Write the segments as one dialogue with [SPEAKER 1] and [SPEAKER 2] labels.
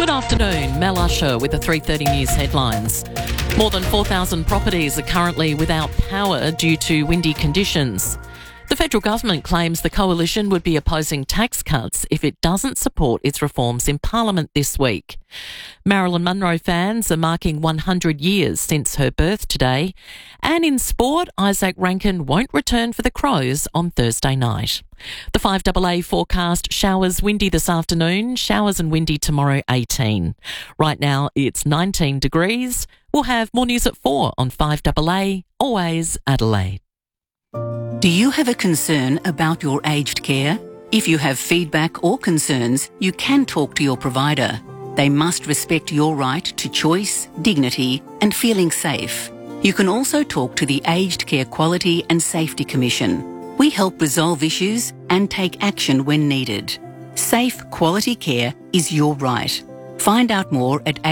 [SPEAKER 1] Good afternoon, Mel Usher with the 3:30 News headlines. More than 4,000 properties are currently without power due to windy conditions. The federal government claims the coalition would be opposing tax cuts if it doesn't support its reforms in Parliament this week. Marilyn Monroe fans are marking 100 years since her birth today. And in sport, Isaac Rankin won't return for the Crows on Thursday night. The 5AA forecast: showers windy this afternoon, showers and windy tomorrow 18. Right now it's 19 degrees. We'll have more news at 4 on 5AA, always Adelaide.
[SPEAKER 2] Do you have a concern about your aged care? If you have feedback or concerns, you can talk to your provider. They must respect your right to choice, dignity and feeling safe. You can also talk to the Aged Care Quality and Safety Commission. We help resolve issues and take action when needed. Safe, quality care is your right. Find out more at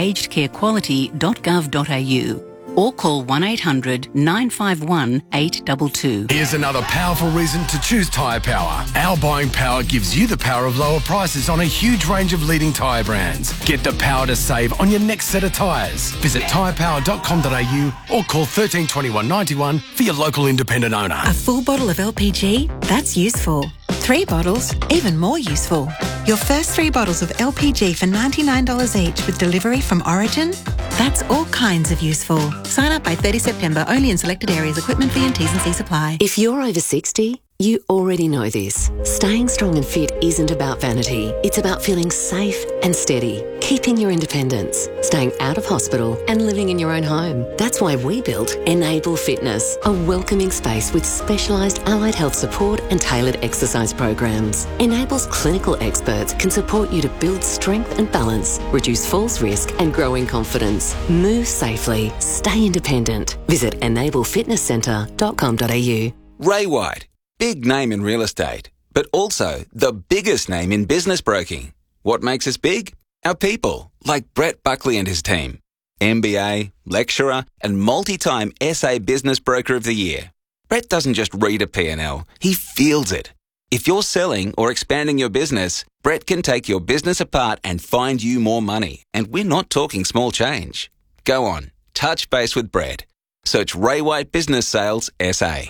[SPEAKER 2] agedcarequality.gov.au or call 1800 951 822.
[SPEAKER 3] Here's another powerful reason to choose Tyre Power. Our buying power gives you the power of lower prices on a huge range of leading tyre brands. Get the power to save on your next set of tyres. Visit tyrepower.com.au or call 13 21 91 for your local independent owner.
[SPEAKER 4] A full bottle of LPG? That's useful. 3 bottles? Even more useful. Your first 3 bottles of LPG for $99 each with delivery from Origin? That's all kinds of useful. Sign up by 30 September, only in selected areas. Equipment fee and T's and C's apply.
[SPEAKER 5] If you're over 60, you already know this. Staying strong and fit isn't about vanity. It's about feeling safe and steady, keeping your independence, staying out of hospital and living in your own home. That's why we built Enable Fitness, a welcoming space with specialised allied health support and tailored exercise programs. Enable's clinical experts can support you to build strength and balance, reduce falls risk and grow in confidence. Move safely, stay independent. Visit enablefitnesscentre.com.au.
[SPEAKER 6] Ray White. Big name in real estate, but also the biggest name in business broking. What makes us big? Our people, like Brett Buckley and his team. MBA, lecturer, and multi-time SA Business Broker of the Year. Brett doesn't just read a P&L, he feels it. If you're selling or expanding your business, Brett can take your business apart and find you more money. And we're not talking small change. Go on, touch base with Brett. Search Ray White Business Sales SA.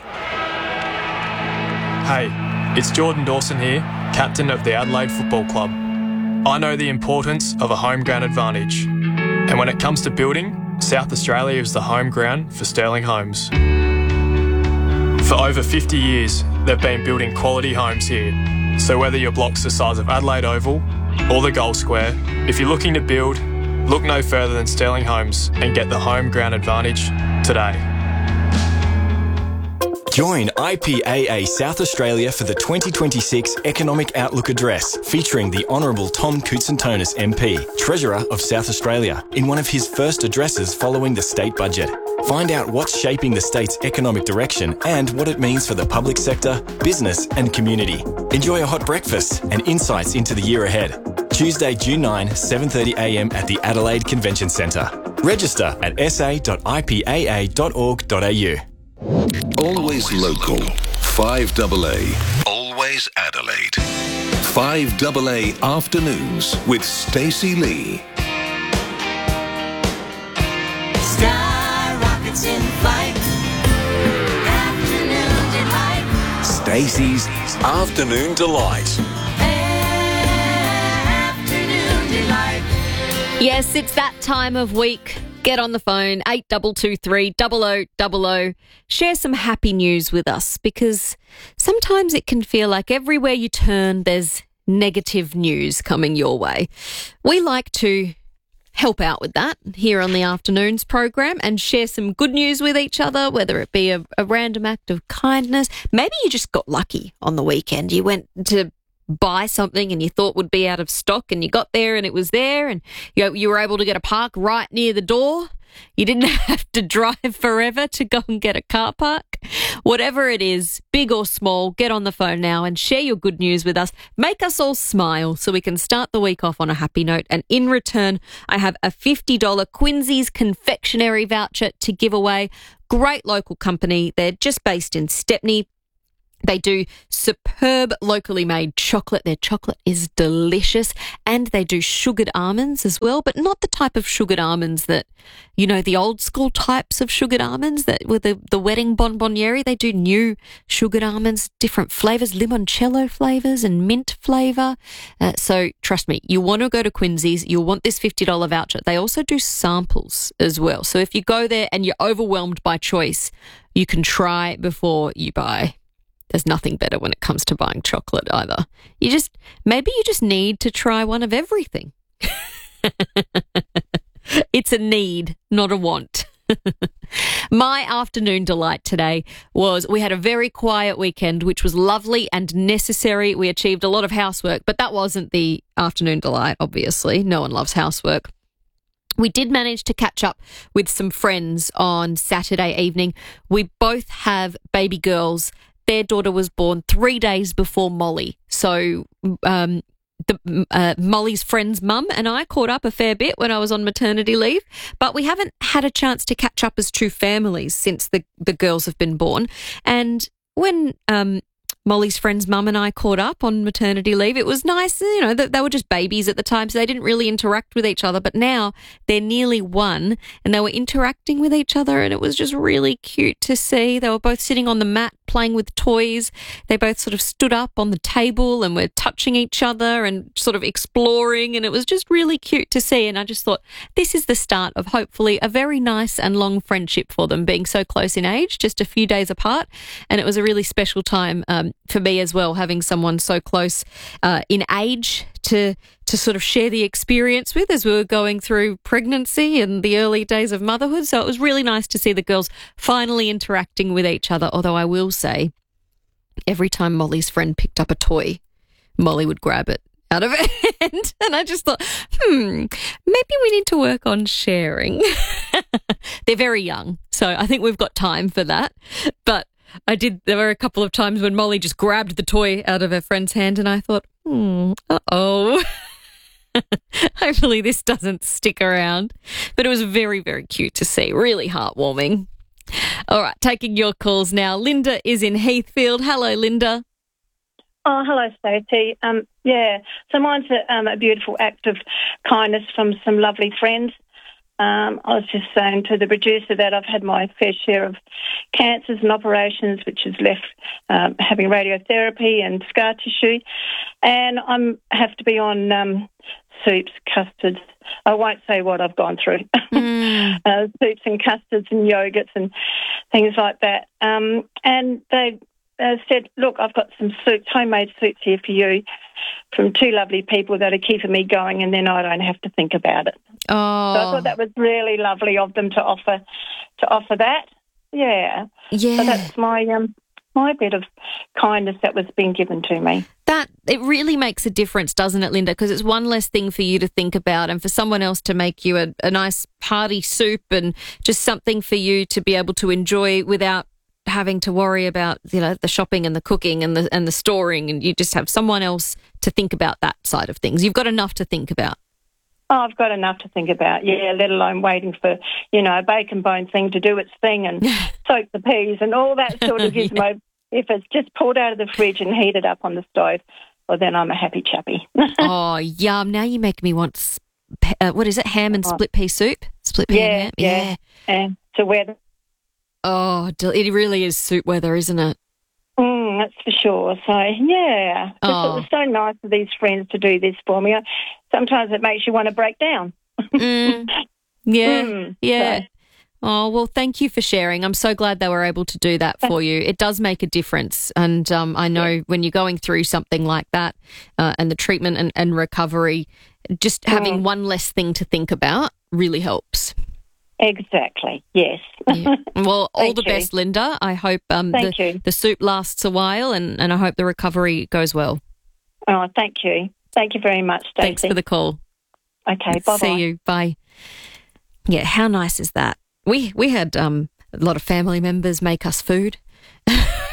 [SPEAKER 7] Hey, it's Jordan Dawson here, captain of the Adelaide Football Club. I know the importance of a home ground advantage. And when it comes to building, South Australia is the home ground for Sterling Homes. For over 50 years, they've been building quality homes here. So whether your block's the size of Adelaide Oval or the Gold Square, if you're looking to build, look no further than Sterling Homes and get the home ground advantage today.
[SPEAKER 8] Join IPAA South Australia for the 2026 Economic Outlook Address, featuring the Honourable Tom Koutsantonis MP, Treasurer of South Australia, in one of his first addresses following the state budget. Find out what's shaping the state's economic direction and what it means for the public sector, business and community. Enjoy a hot breakfast and insights into the year ahead. Tuesday, June 9, 7:30am at the Adelaide Convention Centre. Register at sa.ipaa.org.au.
[SPEAKER 9] Always local. 5AA. Always Adelaide. 5AA Afternoons with Stacey Lee.
[SPEAKER 10] Sky rockets in flight. Afternoon delight.
[SPEAKER 9] Stacey's Afternoon Delight.
[SPEAKER 10] Afternoon delight.
[SPEAKER 11] Yes, it's that time of week. Get on the phone, 8223 0000. Share some happy news with us, because sometimes it can feel like everywhere you turn there's negative news coming your way. We like to help out with that here on the afternoons program and share some good news with each other, whether it be a random act of kindness. Maybe you just got lucky on the weekend. You went to buy something and you thought would be out of stock and you got there and it was there, and you were able to get a park right near the door. You didn't have to drive forever to go and get a car park. Whatever it is, big or small, get on the phone now and share your good news with us. Make us all smile so we can start the week off on a happy note. And in return, I have a $50 Quincy's confectionery voucher to give away. Great local company. They're just based in Stepney. They do superb locally made chocolate. Their chocolate is delicious. And they do sugared almonds as well, but not the type of sugared almonds that, you know, the old school types of sugared almonds that with the wedding bonboniere. They do new sugared almonds, different flavours, limoncello flavours and mint flavour. So trust me, you want to go to Quincy's, you'll want this $50 voucher. They also do samples as well. So if you go there and you're overwhelmed by choice, you can try before you buy. There's nothing better when it comes to buying chocolate either. Maybe you just need to try one of everything. It's a need, not a want. My afternoon delight today was we had a very quiet weekend, which was lovely and necessary. We achieved a lot of housework, but that wasn't the afternoon delight, obviously. No one loves housework. We did manage to catch up with some friends on Saturday evening. We both have baby girls. Their daughter was born 3 days before Molly. So Molly's friend's mum and I caught up a fair bit when I was on maternity leave, but we haven't had a chance to catch up as true families since the girls have been born. And when Molly's friend's mum and I caught up on maternity leave, it was nice, you know, that they were just babies at the time, so they didn't really interact with each other. But now they're nearly one and they were interacting with each other, and it was just really cute to see. They were both sitting on the mat playing with toys. They both sort of stood up on the table and were touching each other and sort of exploring, and it was just really cute to see. And I just thought this is the start of hopefully a very nice and long friendship for them, being so close in age, just a few days apart. And it was a really special time for me as well, having someone so close in age to sort of share the experience with as we were going through pregnancy and the early days of motherhood. So it was really nice to see the girls finally interacting with each other, although I will say every time Molly's friend picked up a toy, Molly would grab it out of her hand. And I just thought, maybe we need to work on sharing. They're very young, so I think we've got time for that. But there were a couple of times when Molly just grabbed the toy out of her friend's hand and I thought, uh-oh. Hopefully this doesn't stick around. But it was very, very cute to see. Really heartwarming. All right, taking your calls now. Linda is in Heathfield. Hello, Linda.
[SPEAKER 12] Oh, hello, Stacey. So mine's a beautiful act of kindness from some lovely friends. I was just saying to the producer that I've had my fair share of cancers and operations, which has left having radiotherapy and scar tissue. And I have to be on soups, custards. I won't say what I've gone through. Soups and custards and yogurts and things like that. And they said, look, I've got some soups, homemade soups here for you from two lovely people that are keeping me going, and then I don't have to think about it.
[SPEAKER 11] Oh.
[SPEAKER 12] So I thought that was really lovely of them to offer that. Yeah.
[SPEAKER 11] Yeah.
[SPEAKER 12] So that's my bit of kindness that was being given to me.
[SPEAKER 11] It really makes a difference, doesn't it, Linda? Because it's one less thing for you to think about and for someone else to make you a nice hearty soup and just something for you to be able to enjoy without having to worry about, you know, the shopping and the cooking and the storing, and you just have someone else to think about that side of things. You've got enough to think about.
[SPEAKER 12] Oh, I've got enough to think about, yeah, let alone waiting for, you know, a bacon bone thing to do its thing and soak the peas and all that sort of gizmo. If it's just pulled out of the fridge and heated up on the stove, well, then I'm a happy chappy.
[SPEAKER 11] Oh, yum. Now you make me want, what is it, ham and split pea soup? Split pea and ham?
[SPEAKER 12] Yeah. And to wear
[SPEAKER 11] Oh, it really is soup weather, isn't it?
[SPEAKER 12] That's for sure. So, yeah. It was so nice of these friends to do this for me. Sometimes it makes you want to break down.
[SPEAKER 11] Yeah. So. Oh, well, thank you for sharing. I'm so glad they were able to do that for you. It does make a difference. And I know when you're going through something like that and the treatment and recovery, just having one less thing to think about really helps.
[SPEAKER 12] Exactly, yes.
[SPEAKER 11] Yeah. Well, all the best, Linda. I hope the soup lasts a while and I hope the recovery goes well.
[SPEAKER 12] Oh, thank you. Thank you very much, Stacey.
[SPEAKER 11] Thanks for the call.
[SPEAKER 12] Okay, bye-bye.
[SPEAKER 11] See you. Bye. Yeah, how nice is that? We had a lot of family members make us food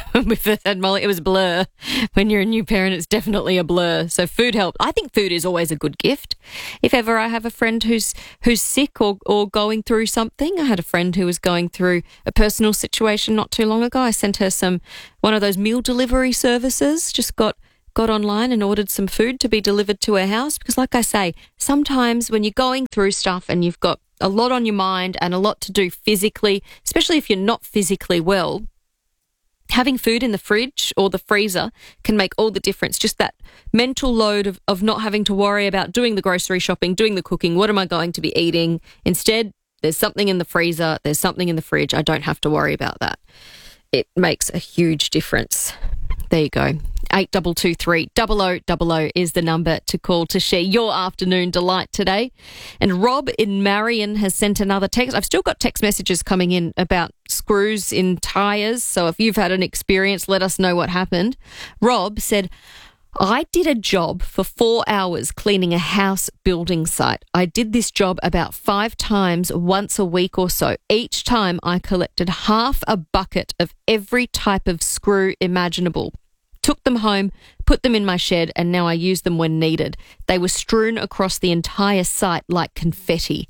[SPEAKER 11] when we first had Molly, it was a blur. When you're a new parent, it's definitely a blur. So food helped. I think food is always a good gift. If ever I have a friend who's sick or going through something, I had a friend who was going through a personal situation not too long ago. I sent her one of those meal delivery services, just got online and ordered some food to be delivered to her house. Because like I say, sometimes when you're going through stuff and you've got a lot on your mind and a lot to do physically, especially if you're not physically well, having food in the fridge or the freezer can make all the difference. Just that mental load of not having to worry about doing the grocery shopping, doing the cooking. What am I going to be eating? Instead, there's something in the freezer, there's something in the fridge. I don't have to worry about that. It makes a huge difference. There you go. 8223 0000 is the number to call to share your afternoon delight today. And Rob in Marion has sent another text. I've still got text messages coming in about screws in tyres. So if you've had an experience, let us know what happened. Rob said, I did a job for 4 hours cleaning a house building site. I did this job about 5 times once a week or so. Each time I collected half a bucket of every type of screw imaginable. Took them home, put them in my shed, and now I use them when needed. They were strewn across the entire site like confetti.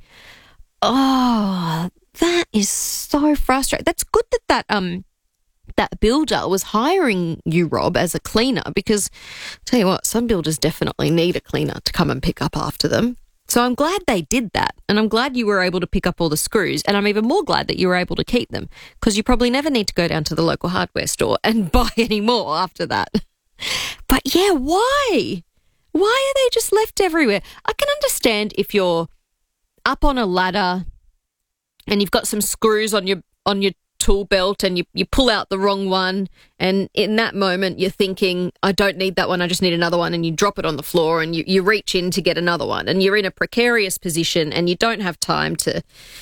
[SPEAKER 11] Oh, that is so frustrating. That's good that builder was hiring you, Rob, as a cleaner, because I'll tell you what, some builders definitely need a cleaner to come and pick up after them. So I'm glad they did that, and I'm glad you were able to pick up all the screws, and I'm even more glad that you were able to keep them, because you probably never need to go down to the local hardware store and buy any more after that. But yeah, why? Why are they just left everywhere? I can understand if you're up on a ladder and you've got some screws on your tool belt and you pull out the wrong one, and in that moment you're thinking, I don't need that one, I just need another one, and you drop it on the floor and you reach in to get another one, and you're in a precarious position and you don't have time to,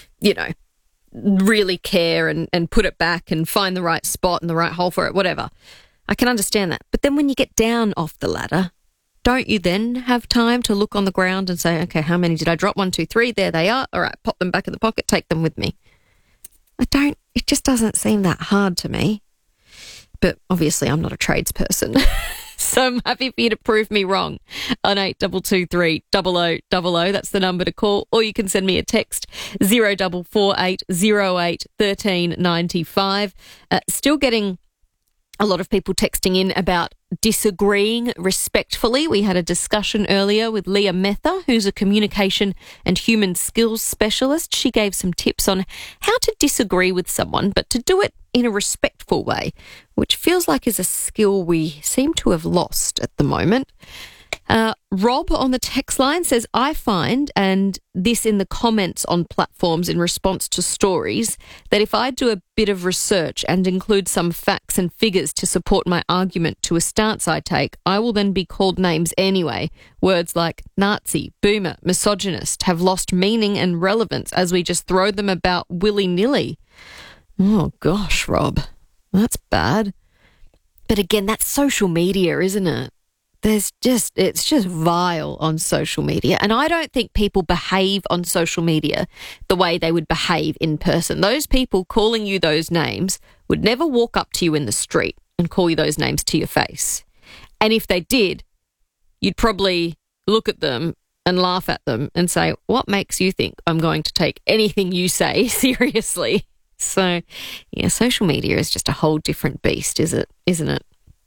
[SPEAKER 11] really care and put it back and find the right spot and the right hole for it, whatever. I can understand that. But then when you get down off the ladder, don't you then have time to look on the ground and say, okay, how many did I drop? 1, 2, 3, there they are. All right, pop them back in the pocket, take them with me. It just doesn't seem that hard to me. But obviously I'm not a tradesperson. So I'm happy for you to prove me wrong on 8223 0000. That's the number to call. Or you can send me a text 0448 08 1395. Still getting a lot of people texting in about disagreeing respectfully. We had a discussion earlier with Leah Metha, who's a communication and human skills specialist. She gave some tips on how to disagree with someone, but to do it in a respectful way, which feels like is a skill we seem to have lost at the moment. Rob on the text line says, I find, and this in the comments on platforms in response to stories, that if I do a bit of research and include some facts and figures to support my argument to a stance I take, I will then be called names anyway. Words like Nazi, boomer, misogynist have lost meaning and relevance as we just throw them about willy-nilly. Oh gosh, Rob, that's bad. But again, that's social media, isn't it? It's just vile on social media. And I don't think people behave on social media the way they would behave in person. Those people calling you those names would never walk up to you in the street and call you those names to your face. And if they did, you'd probably look at them and laugh at them and say, what makes you think I'm going to take anything you say seriously? So, yeah, social media is just a whole different beast, isn't it?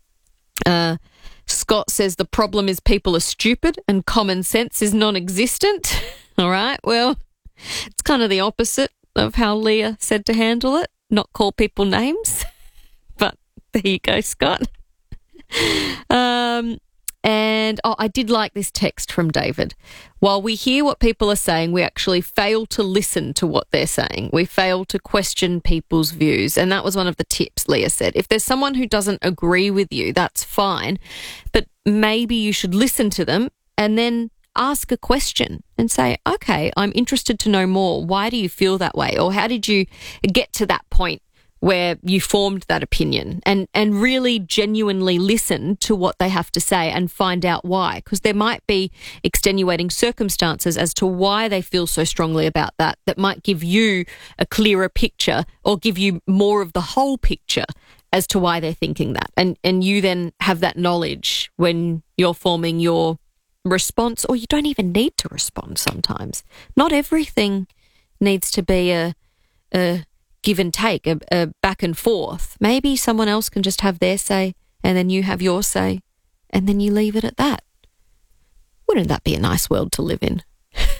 [SPEAKER 11] Scott says the problem is people are stupid and common sense is non-existent. All right, well, it's kind of the opposite of how Leah said to handle it, not call people names. But there you go, Scott. And I did like this text from David. While we hear what people are saying, we actually fail to listen to what they're saying. We fail to question people's views. And that was one of the tips, Leah said. If there's someone who doesn't agree with you, that's fine. But maybe you should listen to them and then ask a question and say, okay, I'm interested to know more. Why do you feel that way? Or how did you get to that point where you formed that opinion, and really genuinely listen to what they have to say and find out why, because there might be extenuating circumstances as to why they feel so strongly about that might give you a clearer picture or give you more of the whole picture as to why they're thinking that. And you then have that knowledge when you're forming your response, or you don't even need to respond sometimes. Not everything needs to be a give and take, a back and forth. Maybe someone else can just have their say and then you have your say and then you leave it at that. Wouldn't that be a nice world to live in?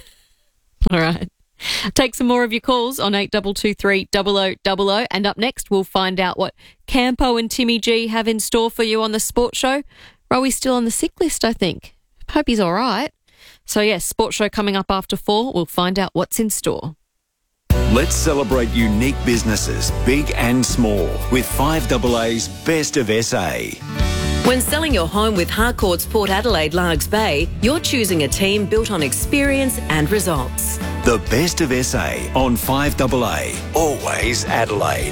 [SPEAKER 11] All right. Take some more of your calls on 8223 0000. And up next, we'll find out what Campo and Timmy G have in store for you on the Sports Show. Rowy's still on the sick list, I think. Hope he's all right. So, yes, Sports Show coming up after 4. We'll find out what's in store.
[SPEAKER 8] Let's celebrate unique businesses, big and small, with 5AA's Best of SA.
[SPEAKER 13] When selling your home with Harcourt's Port Adelaide Largs Bay, you're choosing a team built on experience and results.
[SPEAKER 8] The Best of SA on 5AA, always Adelaide.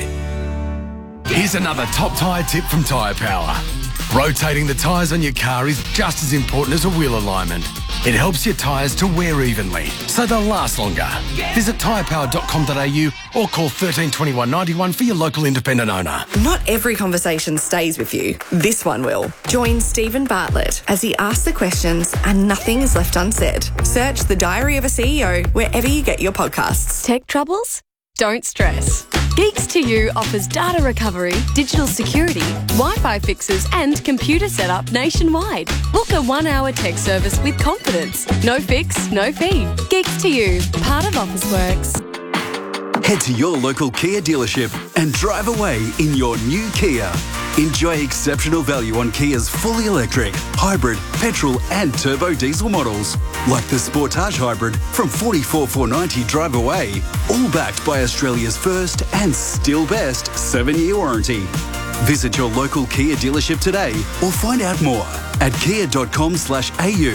[SPEAKER 3] Here's another top tyre tip from Tyre Power. Rotating the tyres on your car is just as important as a wheel alignment. It helps your tyres to wear evenly, so they'll last longer. Visit tyrepower.com.au or call 13 21 91 for your local independent owner.
[SPEAKER 14] Not every conversation stays with you. This one will. Join Stephen Bartlett as he asks the questions and nothing is left unsaid. Search The Diary of a CEO wherever you get your podcasts.
[SPEAKER 15] Tech troubles? Don't stress. Geeks to You offers data recovery, digital security, Wi-Fi fixes and computer setup nationwide. Book a 1-hour tech service with confidence. No fix, no fee. Geeks to You, part of Officeworks.
[SPEAKER 16] Head to your local Kia dealership and drive away in your new Kia. Enjoy exceptional value on Kia's fully electric, hybrid, petrol and turbo diesel models, like the Sportage Hybrid from $44,490 drive away, all backed by Australia's first and still best 7-year warranty. Visit your local Kia dealership today or find out more at kia.com/au.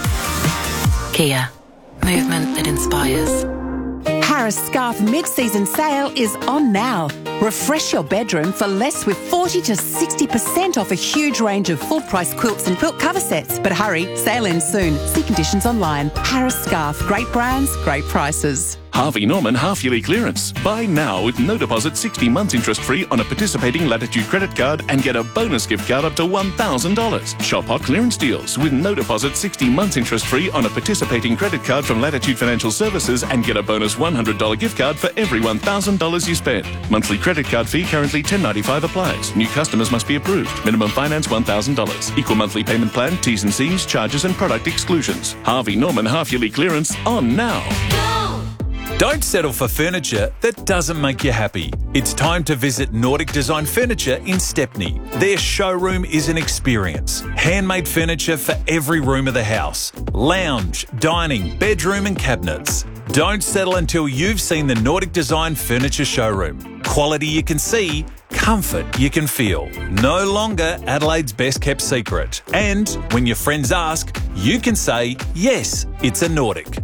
[SPEAKER 2] Kia. Movement that inspires.
[SPEAKER 17] Harris Scarf mid-season sale is on now. Refresh your bedroom for less with 40 to 60% off a huge range of full-price quilts and quilt cover sets. But hurry, sale ends soon. See conditions online. Harris Scarf. Great brands, great prices.
[SPEAKER 18] Harvey Norman half-yearly clearance. Buy now with no deposit, 60 months interest-free on a participating Latitude credit card and get a bonus gift card up to $1,000. Shop hot clearance deals with no deposit, 60 months interest-free on a participating credit card from Latitude Financial Services and get a bonus $100 gift card for every $1,000 you spend. Monthly credit card fee currently $10.95 applies. New customers must be approved. Minimum finance $1,000. Equal monthly payment plan, T's and C's, charges and product exclusions. Harvey Norman half-yearly clearance on now.
[SPEAKER 19] Don't settle for furniture that doesn't make you happy. It's time to visit Nordic Design Furniture in Stepney. Their showroom is an experience. Handmade furniture for every room of the house. Lounge, dining, bedroom and cabinets. Don't settle until you've seen the Nordic Design Furniture showroom. Quality you can see, comfort you can feel. No longer Adelaide's best kept secret. And when your friends ask, you can say, yes, it's a Nordic.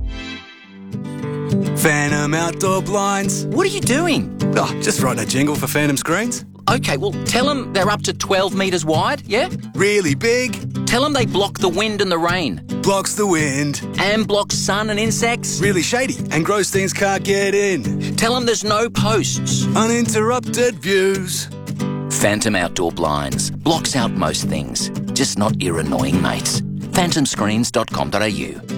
[SPEAKER 20] Phantom Outdoor Blinds. What are you doing? Oh, just writing a jingle for Phantom Screens.
[SPEAKER 21] Okay, well, tell them they're up to 12 metres wide, yeah?
[SPEAKER 20] Really big?
[SPEAKER 21] Tell them they block the wind and the rain.
[SPEAKER 20] Blocks the wind.
[SPEAKER 21] And blocks sun and insects.
[SPEAKER 20] Really shady, and gross things can't get in.
[SPEAKER 21] Tell them there's no posts.
[SPEAKER 20] Uninterrupted views.
[SPEAKER 21] Phantom Outdoor Blinds. Blocks out most things, just not your annoying mates. phantomscreens.com.au.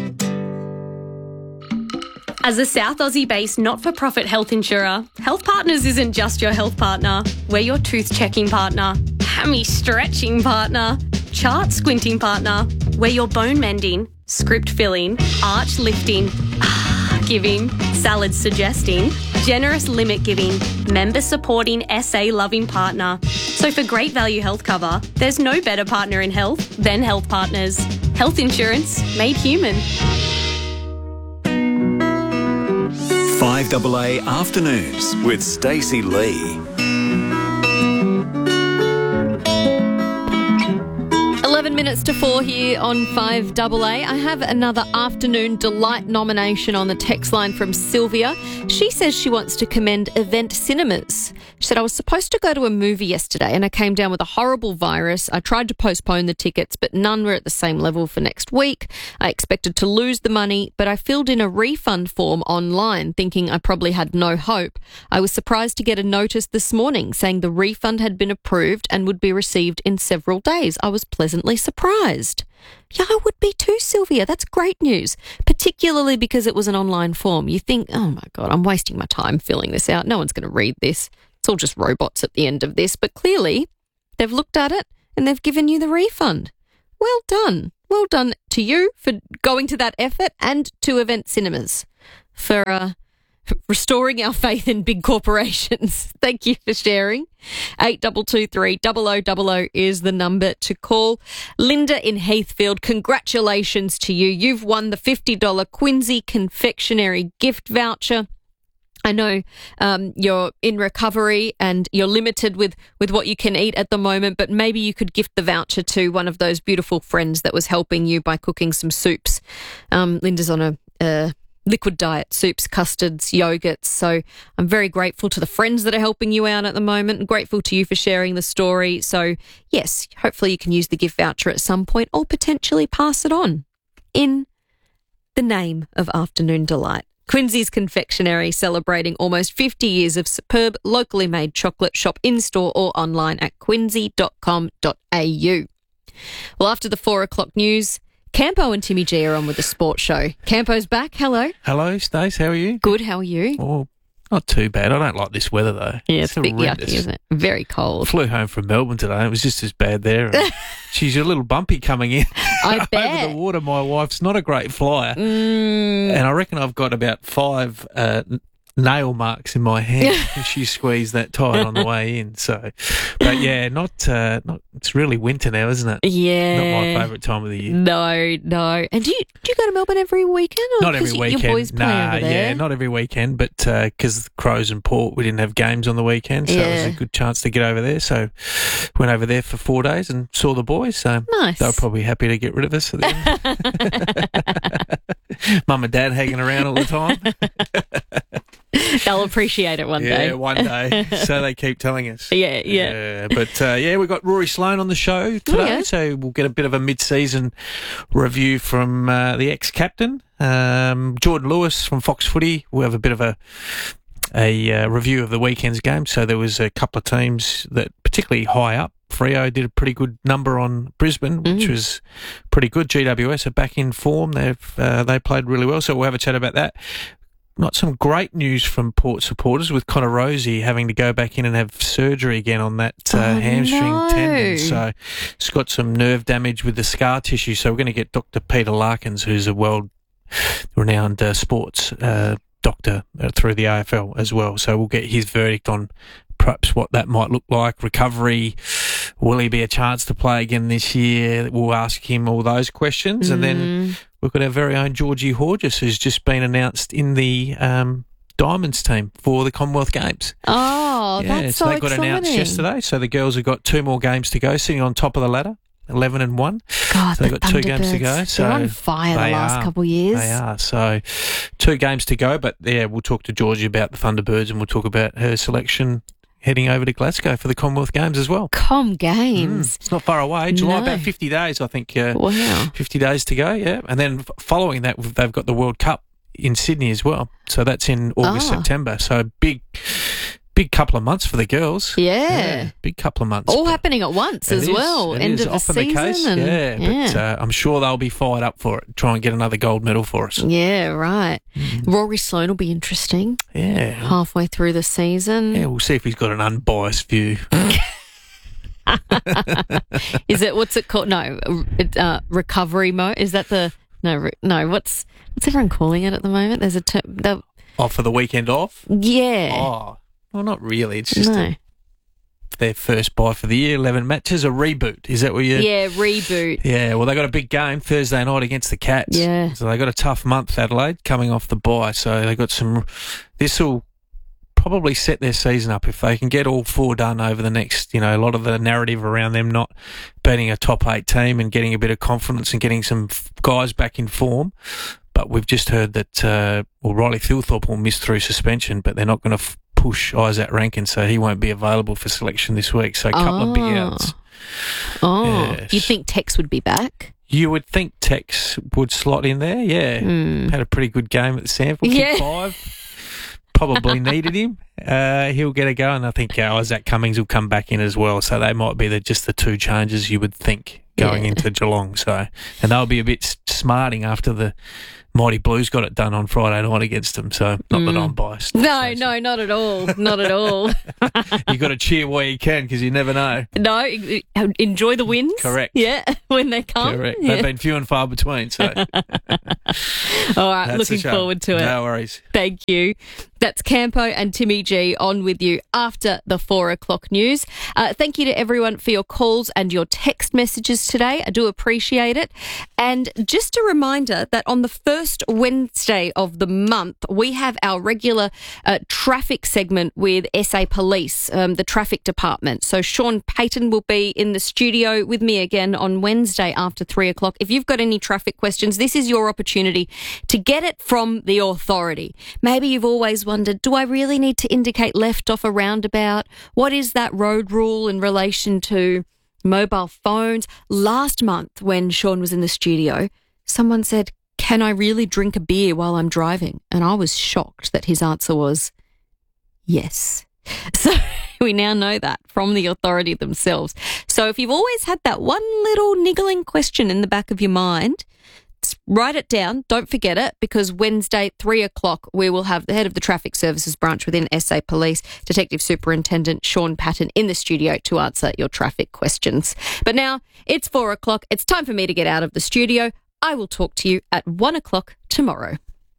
[SPEAKER 22] As a South Aussie-based not-for-profit health insurer, Health Partners isn't just your health partner. We're your tooth-checking partner, hammy-stretching partner, chart-squinting partner. We're your bone-mending, script-filling, arch-lifting, giving, salad-suggesting, generous limit-giving, member-supporting, SA-loving partner. So for great value health cover, there's no better partner in health than Health Partners. Health insurance made human.
[SPEAKER 8] 5AA Afternoons with Stacey Lee.
[SPEAKER 11] 11 minutes to 4 here on 5AA. I have another Afternoon Delight nomination on the text line from Sylvia. She says she wants to commend Event Cinemas. She said, I was supposed to go to a movie yesterday and I came down with a horrible virus. I tried to postpone the tickets, but none were at the same level for next week. I expected to lose the money, but I filled in a refund form online thinking I probably had no hope. I was surprised to get a notice this morning saying the refund had been approved and would be received in several days. I was pleasantly surprised. Yeah, I would be too, Sylvia. That's great news, particularly because it was an online form. You think, oh my God, I'm wasting my time filling this out. No one's going to read this. It's all just robots at the end of this. But clearly, they've looked at it and they've given you the refund. Well done. Well done to you for going to that effort and to Event Cinemas for restoring our faith in big corporations. Thank you for sharing. 8223 0000 is the number to call. Linda in Heathfield, congratulations to you. You've won the $50 Quincy confectionery gift voucher. I know you're in recovery and you're limited with what you can eat at the moment, but maybe you could gift the voucher to one of those beautiful friends that was helping you by cooking some soups. Linda's on a liquid diet, soups, custards, yogurts. So I'm very grateful to the friends that are helping you out at the moment and grateful to you for sharing the story. So yes, hopefully you can use the gift voucher at some point or potentially pass it on in the name of Afternoon Delight. Quincy's Confectionery, celebrating almost 50 years of superb locally made chocolate. Shop in-store or online at quincy.com.au. Well, after the 4 o'clock news, Campo and Timmy G are on with the sports show. Campo's back. Hello.
[SPEAKER 1] Hello, Stace. How are you?
[SPEAKER 11] Good. How are you?
[SPEAKER 1] Oh, not too bad. I don't like this weather, though.
[SPEAKER 11] Yeah, it's a bit yucky, isn't it? Very cold.
[SPEAKER 1] I flew home from Melbourne today. It was just as bad there. She's a little bumpy coming in.
[SPEAKER 11] I bet.
[SPEAKER 1] Over the water. My wife's not a great flyer. And I reckon I've got about 5 nail marks in my hand. She squeezed that tight on the way in. So, but yeah, not. It's really winter now, isn't it?
[SPEAKER 11] Yeah,
[SPEAKER 1] not my favourite time of the year.
[SPEAKER 11] No. And do you go to Melbourne every weekend? Or
[SPEAKER 1] not every weekend.
[SPEAKER 11] Your boys play over there?
[SPEAKER 1] Yeah, not every weekend. But because Crows and Port, we didn't have games on the weekend, so it was a good chance to get over there. So went over there for 4 days and saw the boys. So
[SPEAKER 11] nice.
[SPEAKER 1] They were probably happy to get rid of us at the end. Mum and Dad hanging around all the time.
[SPEAKER 11] They'll appreciate it one day.
[SPEAKER 1] Yeah, one day. So they keep telling us.
[SPEAKER 11] Yeah.
[SPEAKER 1] But we've got Rory Sloane on the show today, so we'll get a bit of a mid-season review from the ex-captain. Jordan Lewis from Fox Footy. We'll have a bit of a review of the weekend's game. So there was a couple of teams that particularly high up. Freo did a pretty good number on Brisbane, which was pretty good. GWS are back in form. They played really well, so we'll have a chat about that. Not some great news from Port supporters with Connor Rosie having to go back in and have surgery again on that hamstring tendon. So he's got some nerve damage with the scar tissue. So we're going to get Dr. Peter Larkins, who's a world-renowned sports doctor through the AFL as well. So we'll get his verdict on perhaps what that might look like, recovery. Will he be a chance to play again this year? We'll ask him all those questions. And then we've got our very own Georgie Horgis, who's just been announced in the Diamonds team for the Commonwealth Games.
[SPEAKER 11] Oh, that's so
[SPEAKER 1] they got announced yesterday. So the girls have got 2 more games to go, sitting on top of the ladder, 11-1.
[SPEAKER 11] God,
[SPEAKER 1] so they've got 2 games to go. So
[SPEAKER 11] they're on fire the last couple of years.
[SPEAKER 1] They are. So 2 games to go. But we'll talk to Georgie about the Thunderbirds and we'll talk about her selection heading over to Glasgow for the Commonwealth Games as well.
[SPEAKER 11] Games.
[SPEAKER 1] It's not far away. July, about 50 days, I think.
[SPEAKER 11] Wow.
[SPEAKER 1] 50 days to go, yeah. And then following that, they've got the World Cup in Sydney as well. So that's in August, September. So big couple of months for the girls.
[SPEAKER 11] Yeah.
[SPEAKER 1] Big couple of months.
[SPEAKER 11] All happening at once as well. End of the season.
[SPEAKER 1] But I'm sure they'll be fired up for it. Try and get another gold medal for us.
[SPEAKER 11] Yeah, right. Rory Sloane will be interesting.
[SPEAKER 1] Yeah.
[SPEAKER 11] Halfway through the season.
[SPEAKER 1] Yeah, we'll see if he's got an unbiased view.
[SPEAKER 11] Is it, what's it called? No, recovery mode. Is that the, no, what's everyone calling it at the moment? There's a term.
[SPEAKER 1] For the weekend off?
[SPEAKER 11] Yeah.
[SPEAKER 1] Oh. Well, not really. It's just their first bye for the year, 11 matches, a reboot. Is that what you...
[SPEAKER 11] Yeah, reboot.
[SPEAKER 1] Yeah, well, they got a big game Thursday night against the Cats.
[SPEAKER 11] Yeah.
[SPEAKER 1] So they got a tough month, Adelaide, coming off the bye. So they got some... This will probably set their season up if they can get all 4 done over the next, a lot of the narrative around them not beating a top 8 team and getting a bit of confidence and getting some guys back in form. But we've just heard that, Riley Thilthorpe will miss through suspension, but they're not going to push Isaac Rankin, so he won't be available for selection this week. So a couple of big outs.
[SPEAKER 11] Yes. You think Tex would be back?
[SPEAKER 1] You would think Tex would slot in there, yeah. Had a pretty good game at the sample. Kick 5. Probably needed him. He'll get a go, and I think Isaac Cummings will come back in as well. So they might be just the 2 changes you would think going into Geelong. So, and they'll be a bit smarting after the Mighty Blues got it done on Friday night against them. So not that I'm biased.
[SPEAKER 11] No, not at all. Not at all.
[SPEAKER 1] You got to cheer where you can because you never know.
[SPEAKER 11] No, enjoy the wins.
[SPEAKER 1] Correct.
[SPEAKER 11] Yeah, when they come.
[SPEAKER 1] Correct.
[SPEAKER 11] Yeah.
[SPEAKER 1] They've been few and far between. So.
[SPEAKER 11] All right, looking forward to it.
[SPEAKER 1] No worries.
[SPEAKER 11] Thank you. That's Campo and Timmy G on with you after the 4 o'clock news. Thank you to everyone for your calls and your text messages today. I do appreciate it. And just a reminder that on the first Wednesday of the month, we have our regular traffic segment with SA Police, the traffic department. So Sean Payton will be in the studio with me again on Wednesday after 3 o'clock. If you've got any traffic questions, this is your opportunity to get it from the authority. Maybe you've always wondered, do I really need to indicate left off a roundabout? What is that road rule in relation to mobile phones? Last month when Sean was in the studio, someone said, can I really drink a beer while I'm driving? And I was shocked that his answer was yes. So we now know that from the authority themselves. So if you've always had that one little niggling question in the back of your mind, write it down. Don't forget it, because Wednesday, 3 o'clock, we will have the head of the Traffic Services branch within SA Police, Detective Superintendent Sean Patton, in the studio to answer your traffic questions. But now it's 4 o'clock. It's time for me to get out of the studio. I will talk to you at 1 o'clock tomorrow.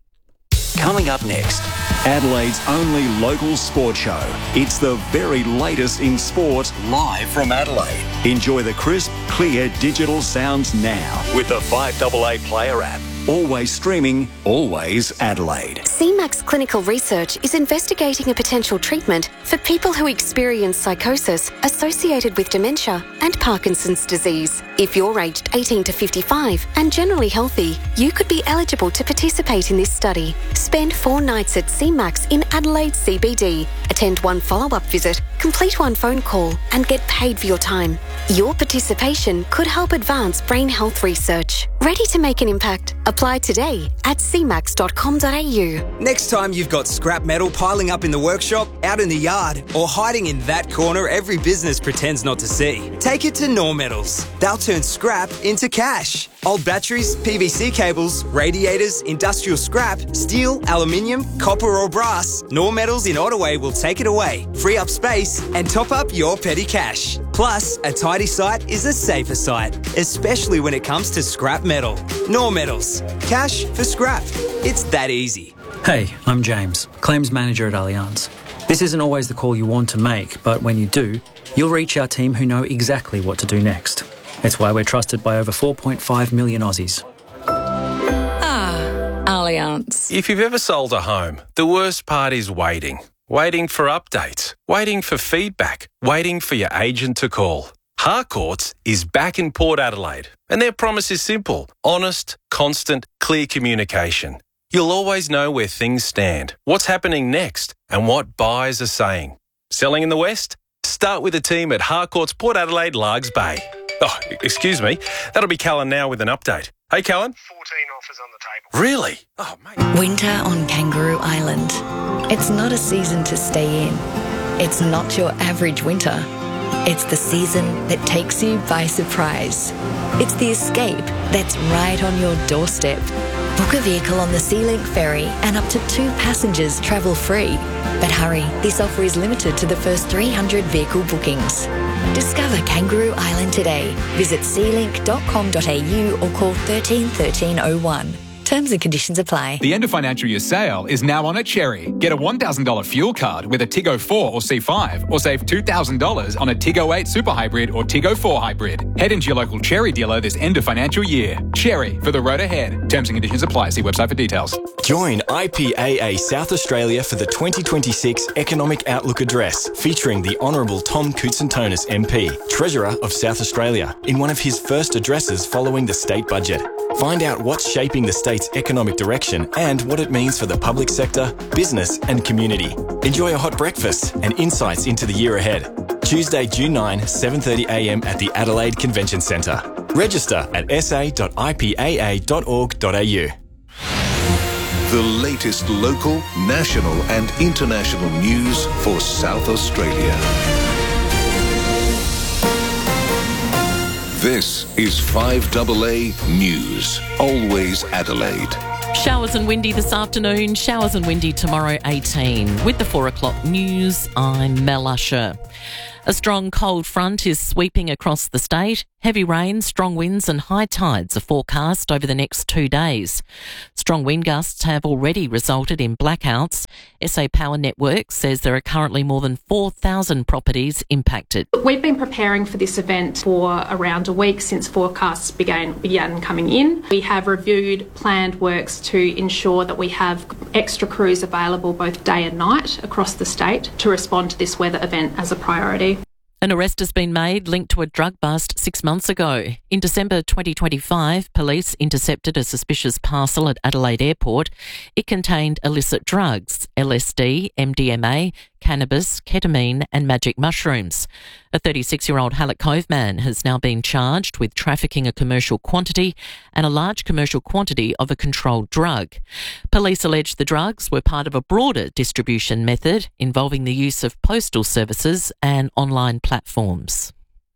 [SPEAKER 8] Coming up next, Adelaide's only local sport show. It's the very latest in sport, live from Adelaide. Enjoy the crisp, clear digital sounds now with the 5AA Player app. Always streaming, always Adelaide.
[SPEAKER 4] CMAX Clinical Research is investigating a potential treatment for people who experience psychosis associated with dementia and Parkinson's disease. If you're aged 18 to 55 and generally healthy, you could be eligible to participate in this study. Spend 4 nights at CMAX in Adelaide CBD. Attend 1 follow-up visit, complete 1 phone call, and get paid for your time. Your participation could help advance brain health research. Ready to make an impact? Apply today at cmax.com.au.
[SPEAKER 5] Next time you've got scrap metal piling up in the workshop, out in the yard, or hiding in that corner every business pretends not to see, take it to Nor Metals. They'll turn scrap into cash. Old batteries, PVC cables, radiators, industrial scrap, steel, aluminium, copper or brass, Nor Metals in Ottaway will take it away, free up space and top up your petty cash. Plus, a tidy site is a safer site, especially when it comes to scrap metal. Nor Metals. Cash for scrap. It's that easy.
[SPEAKER 23] Hey, I'm James, Claims Manager at Allianz. This isn't always the call you want to make, but when you do, you'll reach our team who know exactly what to do next. It's why we're trusted by over 4.5 million Aussies.
[SPEAKER 24] Allianz.
[SPEAKER 25] If you've ever sold a home, the worst part is waiting. Waiting for updates, waiting for feedback, waiting for your agent to call. Harcourts is back in Port Adelaide, and their promise is simple: honest, constant, clear communication. You'll always know where things stand, what's happening next, and what buyers are saying. Selling in the West? Start with the team at Harcourts Port Adelaide Largs Bay. Oh, excuse me. That'll be Callan now with an update. Hey, Callan.
[SPEAKER 26] 14 offers on the table.
[SPEAKER 25] Really? Oh, mate.
[SPEAKER 27] Winter on Kangaroo Island. It's not a season to stay in. It's not your average winter. It's the season that takes you by surprise. It's the escape that's right on your doorstep. Book a vehicle on the SeaLink ferry and up to 2 passengers travel free. But hurry, this offer is limited to the first 300 vehicle bookings. Discover Kangaroo Island today. Visit sealink.com.au or call 13 1301. Terms and conditions apply.
[SPEAKER 6] The end of financial year sale is now on at Cherry. Get a $1,000 fuel card with a Tiggo 4 or C5 or save $2,000 on a Tiggo 8 Super Hybrid or Tiggo 4 Hybrid. Head into your local Cherry dealer this end of financial year. Cherry, for the road ahead. Terms and conditions apply. See website for details.
[SPEAKER 8] Join IPAA South Australia for the 2026 Economic Outlook Address, featuring the Honourable Tom Koutsantonis MP, Treasurer of South Australia, in one of his first addresses following the state budget. Find out what's shaping the state's economic direction and what it means for the public sector, business and community. Enjoy a hot breakfast and insights into the year ahead. Tuesday, June 9, 7:30am at the Adelaide Convention Centre. Register at sa.ipaa.org.au.
[SPEAKER 7] The latest local, national and international news for South Australia. This is 5AA News, always Adelaide.
[SPEAKER 9] Showers and windy this afternoon, showers and windy tomorrow 18. With the 4 o'clock news, I'm Mel Usher. A strong cold front is sweeping across the state. Heavy rain, strong winds and high tides are forecast over the next 2 days. Strong wind gusts have already resulted in blackouts. SA Power Network says there are currently more than 4,000 properties impacted.
[SPEAKER 10] We've been preparing for this event for around a week since forecasts began coming in. We have reviewed planned works to ensure that we have extra crews available both day and night across the state to respond to this weather event as a priority.
[SPEAKER 9] An arrest has been made linked to a drug bust 6 months ago. In December 2025, police intercepted a suspicious parcel at Adelaide Airport. It contained illicit drugs, LSD, MDMA, cannabis, ketamine and magic mushrooms. A 36-year-old Hallett Cove man has now been charged with trafficking a commercial quantity and a large commercial quantity of a controlled drug. Police allege the drugs were part of a broader distribution method involving the use of postal services and online platforms.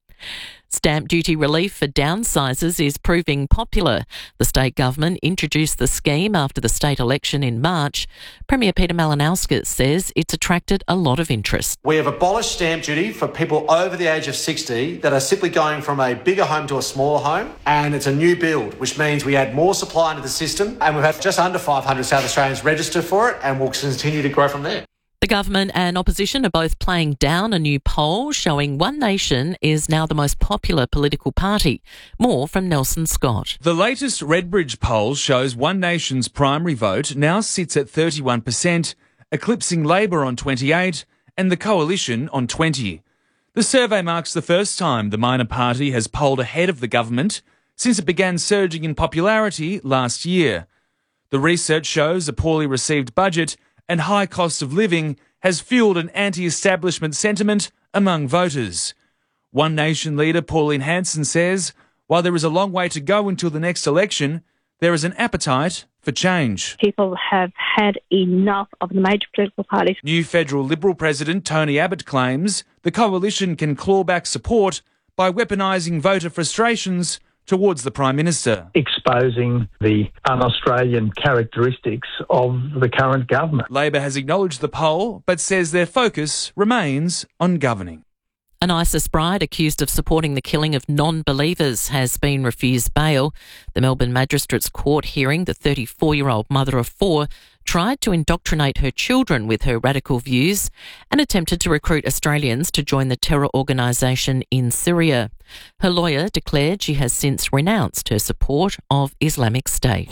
[SPEAKER 9] Stamp duty relief for downsizers is proving popular. The state government introduced the scheme after the state election in March. Premier Peter Malinauskas says it's attracted a lot of interest.
[SPEAKER 12] We have abolished stamp duty for people over the age of 60 that are simply going from a bigger home to a smaller home, and it's a new build, which means we add more supply into the system, and we've had just under 500 South Australians register for it, and we'll continue to grow from there.
[SPEAKER 9] The government and opposition are both playing down a new poll showing One Nation is now the most popular political party. More from Nelson Scott.
[SPEAKER 13] The latest Redbridge poll shows One Nation's primary vote now sits at 31%, eclipsing Labor on 28% and the Coalition on 20%. The survey marks the first time the minor party has polled ahead of the government since it began surging in popularity last year. The research shows a poorly received budget and high cost of living has fueled an anti-establishment sentiment among voters. One Nation leader Pauline Hanson says, while there is a long way to go until the next election, there is an appetite for change.
[SPEAKER 24] People have had enough of the major political parties.
[SPEAKER 13] New federal Liberal President Tony Abbott claims the Coalition can claw back support by weaponising voter frustrations towards the Prime Minister.
[SPEAKER 28] Exposing the un-Australian characteristics of the current government.
[SPEAKER 13] Labor has acknowledged the poll, but says their focus remains on governing.
[SPEAKER 9] An ISIS bride accused of supporting the killing of non-believers has been refused bail. The Melbourne Magistrates Court hearing the 34-year-old mother of 4 tried to indoctrinate her children with her radical views and attempted to recruit Australians to join the terror organisation in Syria. Her lawyer declared she has since renounced her support of Islamic State.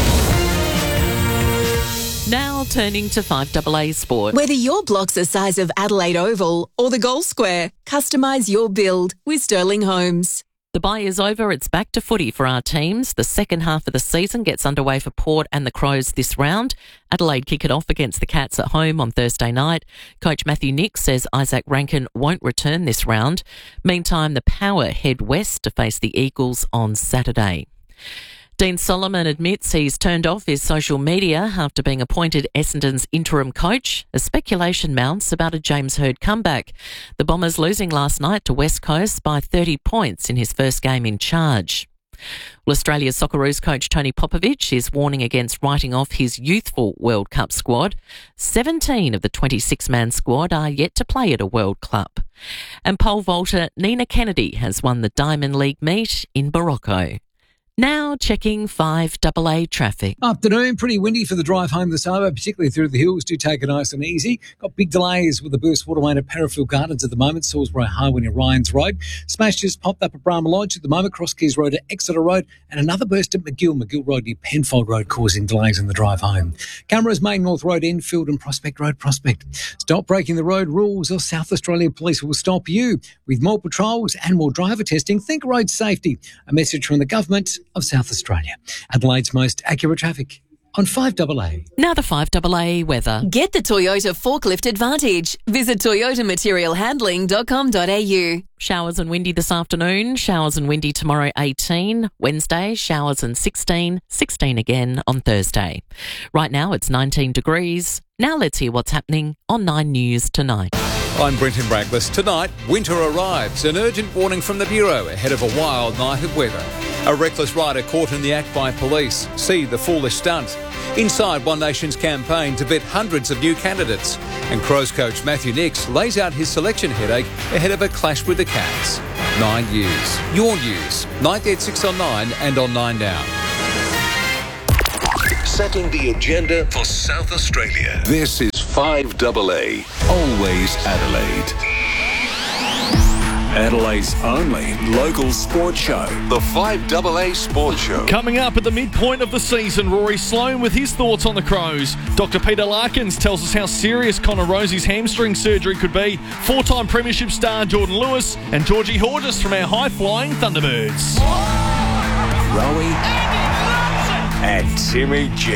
[SPEAKER 9] Now turning to 5AA Sport.
[SPEAKER 29] Whether your block's the size of Adelaide Oval or the Gold Square, customise your build with Sterling Homes.
[SPEAKER 9] The bye is over. It's back to footy for our teams. The second half of the season gets underway for Port and the Crows this round. Adelaide kick it off against the Cats at home on Thursday night. Coach Matthew Nicks says Isaac Rankin won't return this round. Meantime, the Power head west to face the Eagles on Saturday. Dean Solomon admits he's turned off his social media after being appointed Essendon's interim coach as speculation mounts about a James Hird comeback. The Bombers losing last night to West Coast by 30 points in his first game in charge. Well, Australia's Socceroos coach Tony Popovic is warning against writing off his youthful World Cup squad. 17 of the 26-man squad are yet to play at a World Cup. And pole vaulter Nina Kennedy has won the Diamond League meet in Morocco. Now checking 5AA traffic.
[SPEAKER 2] Afternoon, pretty windy for the drive home this hour, particularly through the hills. Do take it nice and easy. Got big delays with the burst waterway at Parafield Gardens at the moment, Salisbury Highway near Ryan's Road. Smash just popped up at Brahma Lodge at the moment, Cross Keys Road at Exeter Road, and another burst at McGill Road near Penfold Road, causing delays in the drive home. Cameras, Main North Road, Enfield and Prospect Road, Prospect. Stop breaking the road rules or South Australia Police will stop you. With more patrols and more driver testing, think road safety. A message from the Government of South Australia. Adelaide's most accurate traffic on 5AA.
[SPEAKER 9] Now the 5AA weather.
[SPEAKER 29] Get the Toyota Forklift Advantage. Visit toyotamaterialhandling.com.au.
[SPEAKER 9] Showers and windy this afternoon. Showers and windy tomorrow, 18. Wednesday, showers and 16. 16 again on Thursday. Right now it's 19 degrees. Now let's hear what's happening on 9 News tonight.
[SPEAKER 3] I'm Brenton Braglis. Tonight, winter arrives. An urgent warning from the Bureau ahead of a wild night of weather. A reckless rider caught in the act by police. See the foolish stunt. Inside One Nation's campaign to vet hundreds of new candidates. And Crows coach Matthew Nicks lays out his selection headache ahead of a clash with the Cats. 9 News. Your news. 9 at 6 on 9 and on 9 Now.
[SPEAKER 7] Setting the agenda for South Australia. This is 5AA. Always Adelaide. Adelaide's only local sports show. The 5AA Sports Show.
[SPEAKER 14] Coming up at the midpoint of the season, Rory Sloane with his thoughts on the Crows. Dr. Peter Larkins tells us how serious Connor Rosie's hamstring surgery could be. Four-time premiership star Jordan Lewis and Georgie Hortis from our high-flying Thunderbirds.
[SPEAKER 7] Rowie and Timmy G.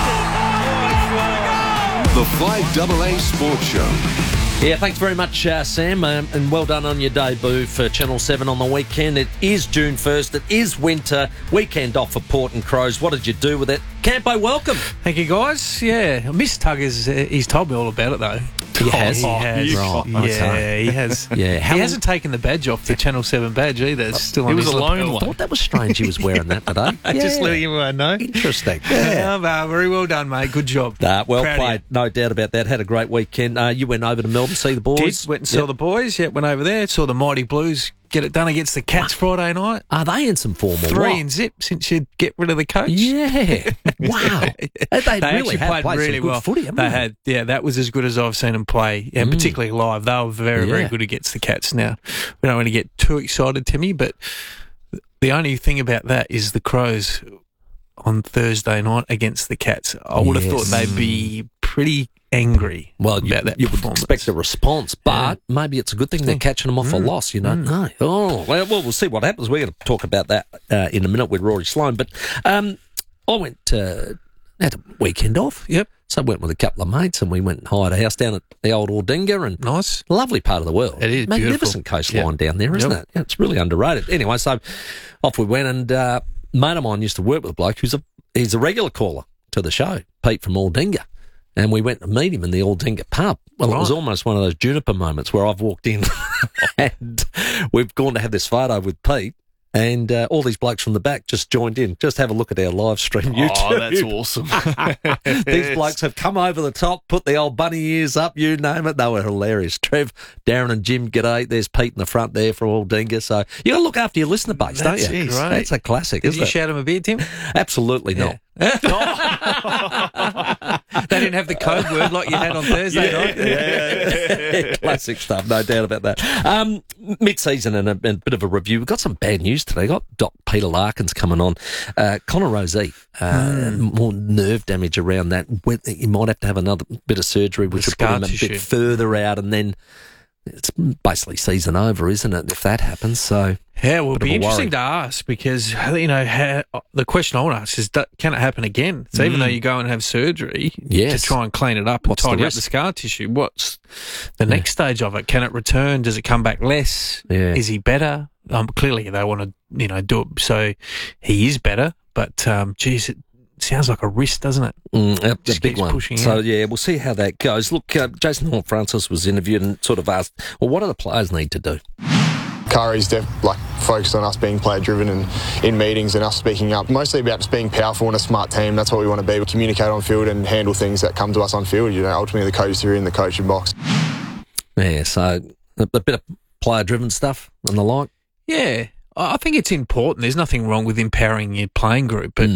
[SPEAKER 7] The 5AA Sports Show.
[SPEAKER 15] Yeah, thanks very much, Sam, and well done on your debut for Channel 7 on the weekend. It is June 1st. It is winter. Weekend off for Port and Crows. What did you do with it? Campo, welcome.
[SPEAKER 1] Thank you, guys. Yeah, I miss Tuggers. He's told me all about it, though.
[SPEAKER 15] He has?
[SPEAKER 1] He has.
[SPEAKER 15] Right.
[SPEAKER 1] Yeah, he has.
[SPEAKER 15] Yeah.
[SPEAKER 1] He hasn't taken the badge off, the Channel 7 badge either. It's still on his lapel.
[SPEAKER 15] I thought that was strange he was wearing that today.
[SPEAKER 1] Just letting everyone know.
[SPEAKER 15] Interesting. Yeah.
[SPEAKER 1] Very well done, mate. Good job.
[SPEAKER 15] Well
[SPEAKER 1] Proud
[SPEAKER 15] played. No doubt about that. Had a great weekend. You went over to Melbourne to see the boys.
[SPEAKER 1] Went and saw the boys. Yeah, went over there. Saw the Mighty Blues get it done against the Cats Friday night.
[SPEAKER 15] Are they in some form?
[SPEAKER 1] 3 in zip since you get rid of the coach.
[SPEAKER 15] Yeah. Wow. They really
[SPEAKER 1] actually played really well.
[SPEAKER 15] Footy,
[SPEAKER 1] they? Yeah, that was as good as I've seen them play, and particularly live. They were very, very good against the Cats. Now, we don't want to get too excited, Timmy, but the only thing about that is the Crows on Thursday night against the Cats. I would have thought they'd be pretty angry about that
[SPEAKER 15] you would
[SPEAKER 1] performance.
[SPEAKER 15] expect a response, but maybe it's a good thing they're catching them off a loss, you don't know. Oh, well, we'll see what happens. We're going to talk about that in a minute with Rory Sloane, but I went had a weekend off.
[SPEAKER 1] Yep.
[SPEAKER 15] So I went with a couple of mates and we went and hired a house down at the old Aldinga, and
[SPEAKER 1] nice,
[SPEAKER 15] lovely part of the world.
[SPEAKER 1] It is
[SPEAKER 15] magnificent coastline down there, isn't it? Yeah, it's really underrated. Anyway, so off we went, and a mate of mine used to work with a bloke he's a regular caller to the show, Pete from Aldinga. And we went to meet him in the Aldinga pub. Well, It was almost one of those Juniper moments where I've walked in and we've gone to have this photo with Pete, and all these blokes from the back just joined in. Just have a look at our live stream YouTube.
[SPEAKER 14] Oh, that's awesome.
[SPEAKER 15] These blokes have come over the top, put the old bunny ears up, you name it. They were hilarious. Trev, Darren and Jim, g'day. There's Pete in the front there from Aldinga. So you got to look after your listener base, don't you?
[SPEAKER 1] Great.
[SPEAKER 15] That's a classic,
[SPEAKER 1] Did you shout him a beer, Tim?
[SPEAKER 15] Absolutely not.
[SPEAKER 1] They didn't have the code word like you had on Thursday night.
[SPEAKER 15] Yeah. Classic stuff, no doubt about that. Mid-season and a bit of a review. We've got some bad news today. We've got Dr. Peter Larkins coming on. Connor Rosie, more nerve damage around that. He might have to have another bit of surgery, which will put him a bit further out, and then it's basically season over, isn't it, if that happens? So
[SPEAKER 1] yeah, well, it'll be interesting to ask, because the question I want to ask is, can it happen again? So even though you go and have surgery to try and clean it up and tidy up the scar tissue, what's the next stage of it? Can it return? Does it come back less?
[SPEAKER 15] Yeah.
[SPEAKER 1] Is he better? Clearly they want to do it so he is better, but geez, it sounds like a risk, doesn't it?
[SPEAKER 15] A big one. So, yeah, we'll see how that goes. Look, Jason Horne-Francis was interviewed and sort of asked, well, what do the players need to do?
[SPEAKER 16] Curry's focused on us being player-driven and in meetings and us speaking up. Mostly about just being powerful and a smart team. That's what we want to be. We communicate on field and handle things that come to us on field. Ultimately the coaches are in the coaching box.
[SPEAKER 15] Yeah, so a bit of player-driven stuff and the like.
[SPEAKER 1] Yeah. I think it's important. There's nothing wrong with empowering your playing group, but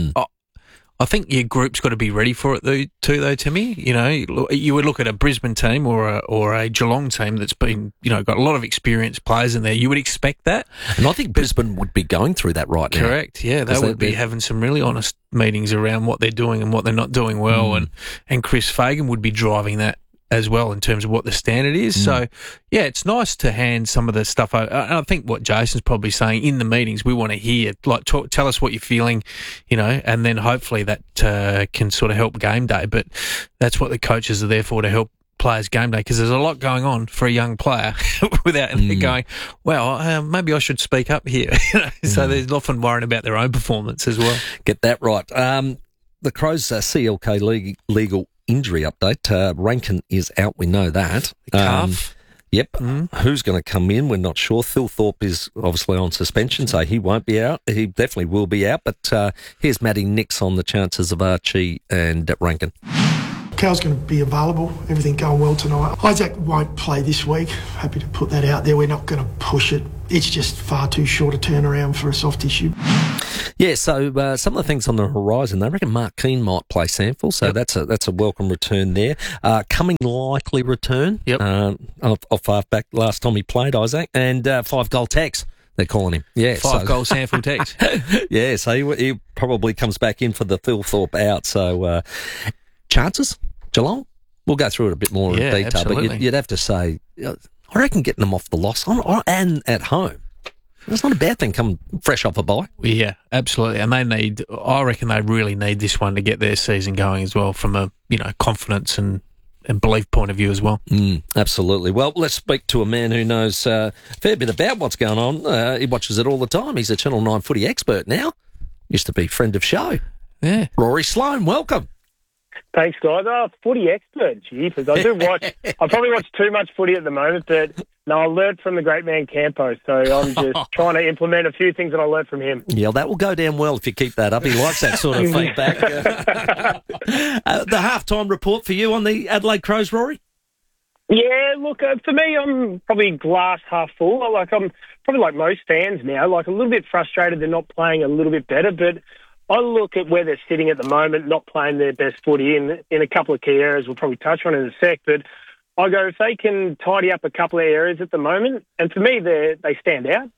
[SPEAKER 1] I think your group's got to be ready for it too, though, Timmy. You know, you would look at a Brisbane team or a Geelong team that's been, got a lot of experienced players in there. You would expect that.
[SPEAKER 15] And I think Brisbane would be going through that right now.
[SPEAKER 1] Correct, yeah. They would be having some really honest meetings around what they're doing and what they're not doing well, and Chris Fagan would be driving that as well in terms of what the standard is. So, yeah, it's nice to hand some of the stuff over. And I think what Jason's probably saying in the meetings, we want to hear, tell us what you're feeling, and then hopefully that can sort of help game day. But that's what the coaches are there for, to help players game day, because there's a lot going on for a young player without going, well, maybe I should speak up here. So they're often worrying about their own performance as well.
[SPEAKER 15] Get that right. The Crows CLK legal injury update. Rankin is out, we know that.
[SPEAKER 1] Calf.
[SPEAKER 15] Yep. Who's going to come in? We're not sure. Phil Thorpe is obviously on suspension, so he won't be out. He definitely will be out. But here's Matty Nix on the chances of Archie and Rankin.
[SPEAKER 4] Cal's going to be available. Everything going well tonight. Isaac won't play this week. Happy to put that out there. We're not going to push it. It's just far too short a turnaround for a soft tissue.
[SPEAKER 15] Yeah, so some of the things on the horizon, they reckon Mark Keane might play Sample, so that's a welcome return there. Coming likely return off halfback last time he played, Isaac, and 5-goal Tex, they're calling him. Yeah,
[SPEAKER 1] 5-goal Sample Tex.
[SPEAKER 15] Yeah, so he probably comes back in for the Phil Thorpe out. So chances, Geelong? We'll go through it a bit more in detail,
[SPEAKER 1] absolutely.
[SPEAKER 15] But you'd have to say, I reckon getting them off the loss and at home, it's not a bad thing coming fresh off a bye.
[SPEAKER 1] Yeah, absolutely. And I reckon they really need this one to get their season going as well, from a, confidence and belief point of view as well.
[SPEAKER 15] Absolutely. Well, let's speak to a man who knows a fair bit about what's going on. He watches it all the time. He's a Channel 9 footy expert now. Used to be friend of show.
[SPEAKER 1] Yeah.
[SPEAKER 15] Rory Sloane, welcome.
[SPEAKER 28] Thanks, guys. Footy expert, jeepers. I do watch. I probably watch too much footy at the moment, but no, I learned from the great man Campo, so I'm just trying to implement a few things that I learned from him.
[SPEAKER 15] Yeah, that will go down well if you keep that up. He likes that sort of feedback. The halftime report for you on the Adelaide Crows, Rory?
[SPEAKER 28] Yeah, look, for me, I'm probably glass half full. I'm probably like most fans now, a little bit frustrated they're not playing a little bit better, but I look at where they're sitting at the moment, not playing their best footy in a couple of key areas we'll probably touch on in a sec, but I go, if they can tidy up a couple of areas at the moment, and for me, they stand out.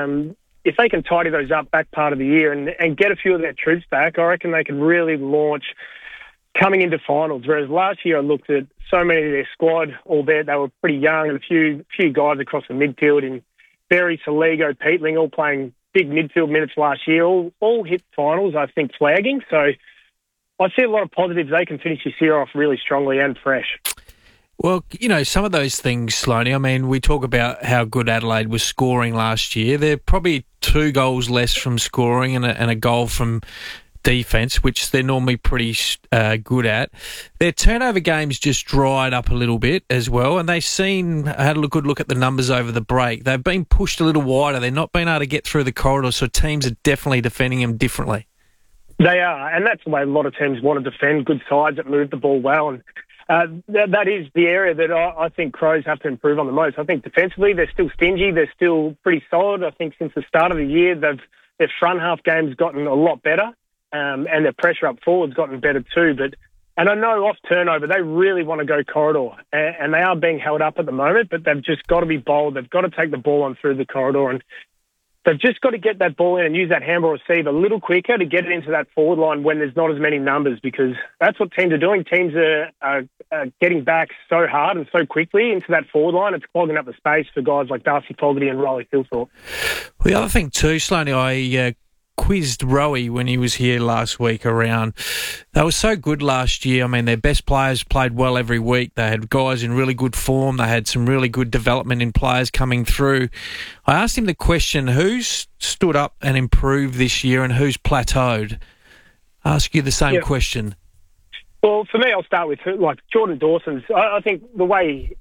[SPEAKER 28] If they can tidy those up back part of the year and get a few of their troops back, I reckon they can really launch coming into finals. Whereas last year I looked at so many of their squad, albeit they were pretty young, and a few guys across the midfield in Berry, Saligo, Peatling, all playing big midfield minutes last year, all hit finals, I think, flagging. So I see a lot of positives. They can finish this year off really strongly and fresh.
[SPEAKER 1] Well, some of those things, Sloaney, I mean, we talk about how good Adelaide was scoring last year. They're probably 2 goals less from scoring and a goal from defence, which they're normally pretty good at. Their turnover games just dried up a little bit as well, and they've had a good look at the numbers over the break. They've been pushed a little wider. They're not being able to get through the corridor, so teams are definitely defending them differently.
[SPEAKER 28] They are, and that's the way a lot of teams want to defend, good sides that move the ball well, and that is the area that I think Crows have to improve on the most. I think defensively they're still stingy, they're still pretty solid. I think since the start of the year their front half game's gotten a lot better. And their pressure up forward's gotten better too. And I know off turnover, they really want to go corridor. And they are being held up at the moment, but they've just got to be bold. They've got to take the ball on through the corridor. And they've just got to get that ball in and use that handball receive a little quicker to get it into that forward line when there's not as many numbers, because that's what teams are doing. Teams are getting back so hard and so quickly into that forward line. It's clogging up the space for guys like Darcy Fogarty and Riley Philthorpe.
[SPEAKER 1] Well, the other thing too, Sloaney, I quizzed Rowie when he was here last week around. They were so good last year. I mean, their best players played well every week. They had guys in really good form. They had some really good development in players coming through. I asked him the question, who's stood up and improved this year and who's plateaued? I ask you the same question.
[SPEAKER 28] Well, for me, I'll start with Jordan Dawson's. I think the way,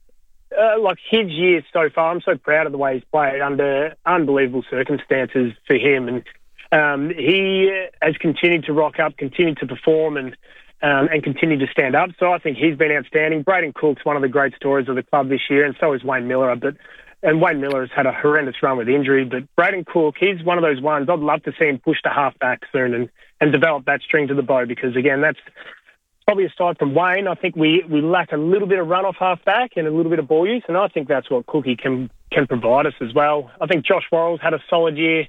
[SPEAKER 28] his year so far, I'm so proud of the way he's played under unbelievable circumstances for him, and he has continued to rock up, continued to perform, and continue to stand up. So I think he's been outstanding. Braden Cook's one of the great stories of the club this year, and so is Wayne Miller. But and Wayne Miller has had a horrendous run with injury, but Braden Cook, he's one of those ones I'd love to see him push to half-back soon and develop that string to the bow, because, again, that's probably aside from Wayne, I think we lack a little bit of run-off half-back and a little bit of ball use, and I think that's what Cookie can provide us as well. I think Josh Worrell's had a solid year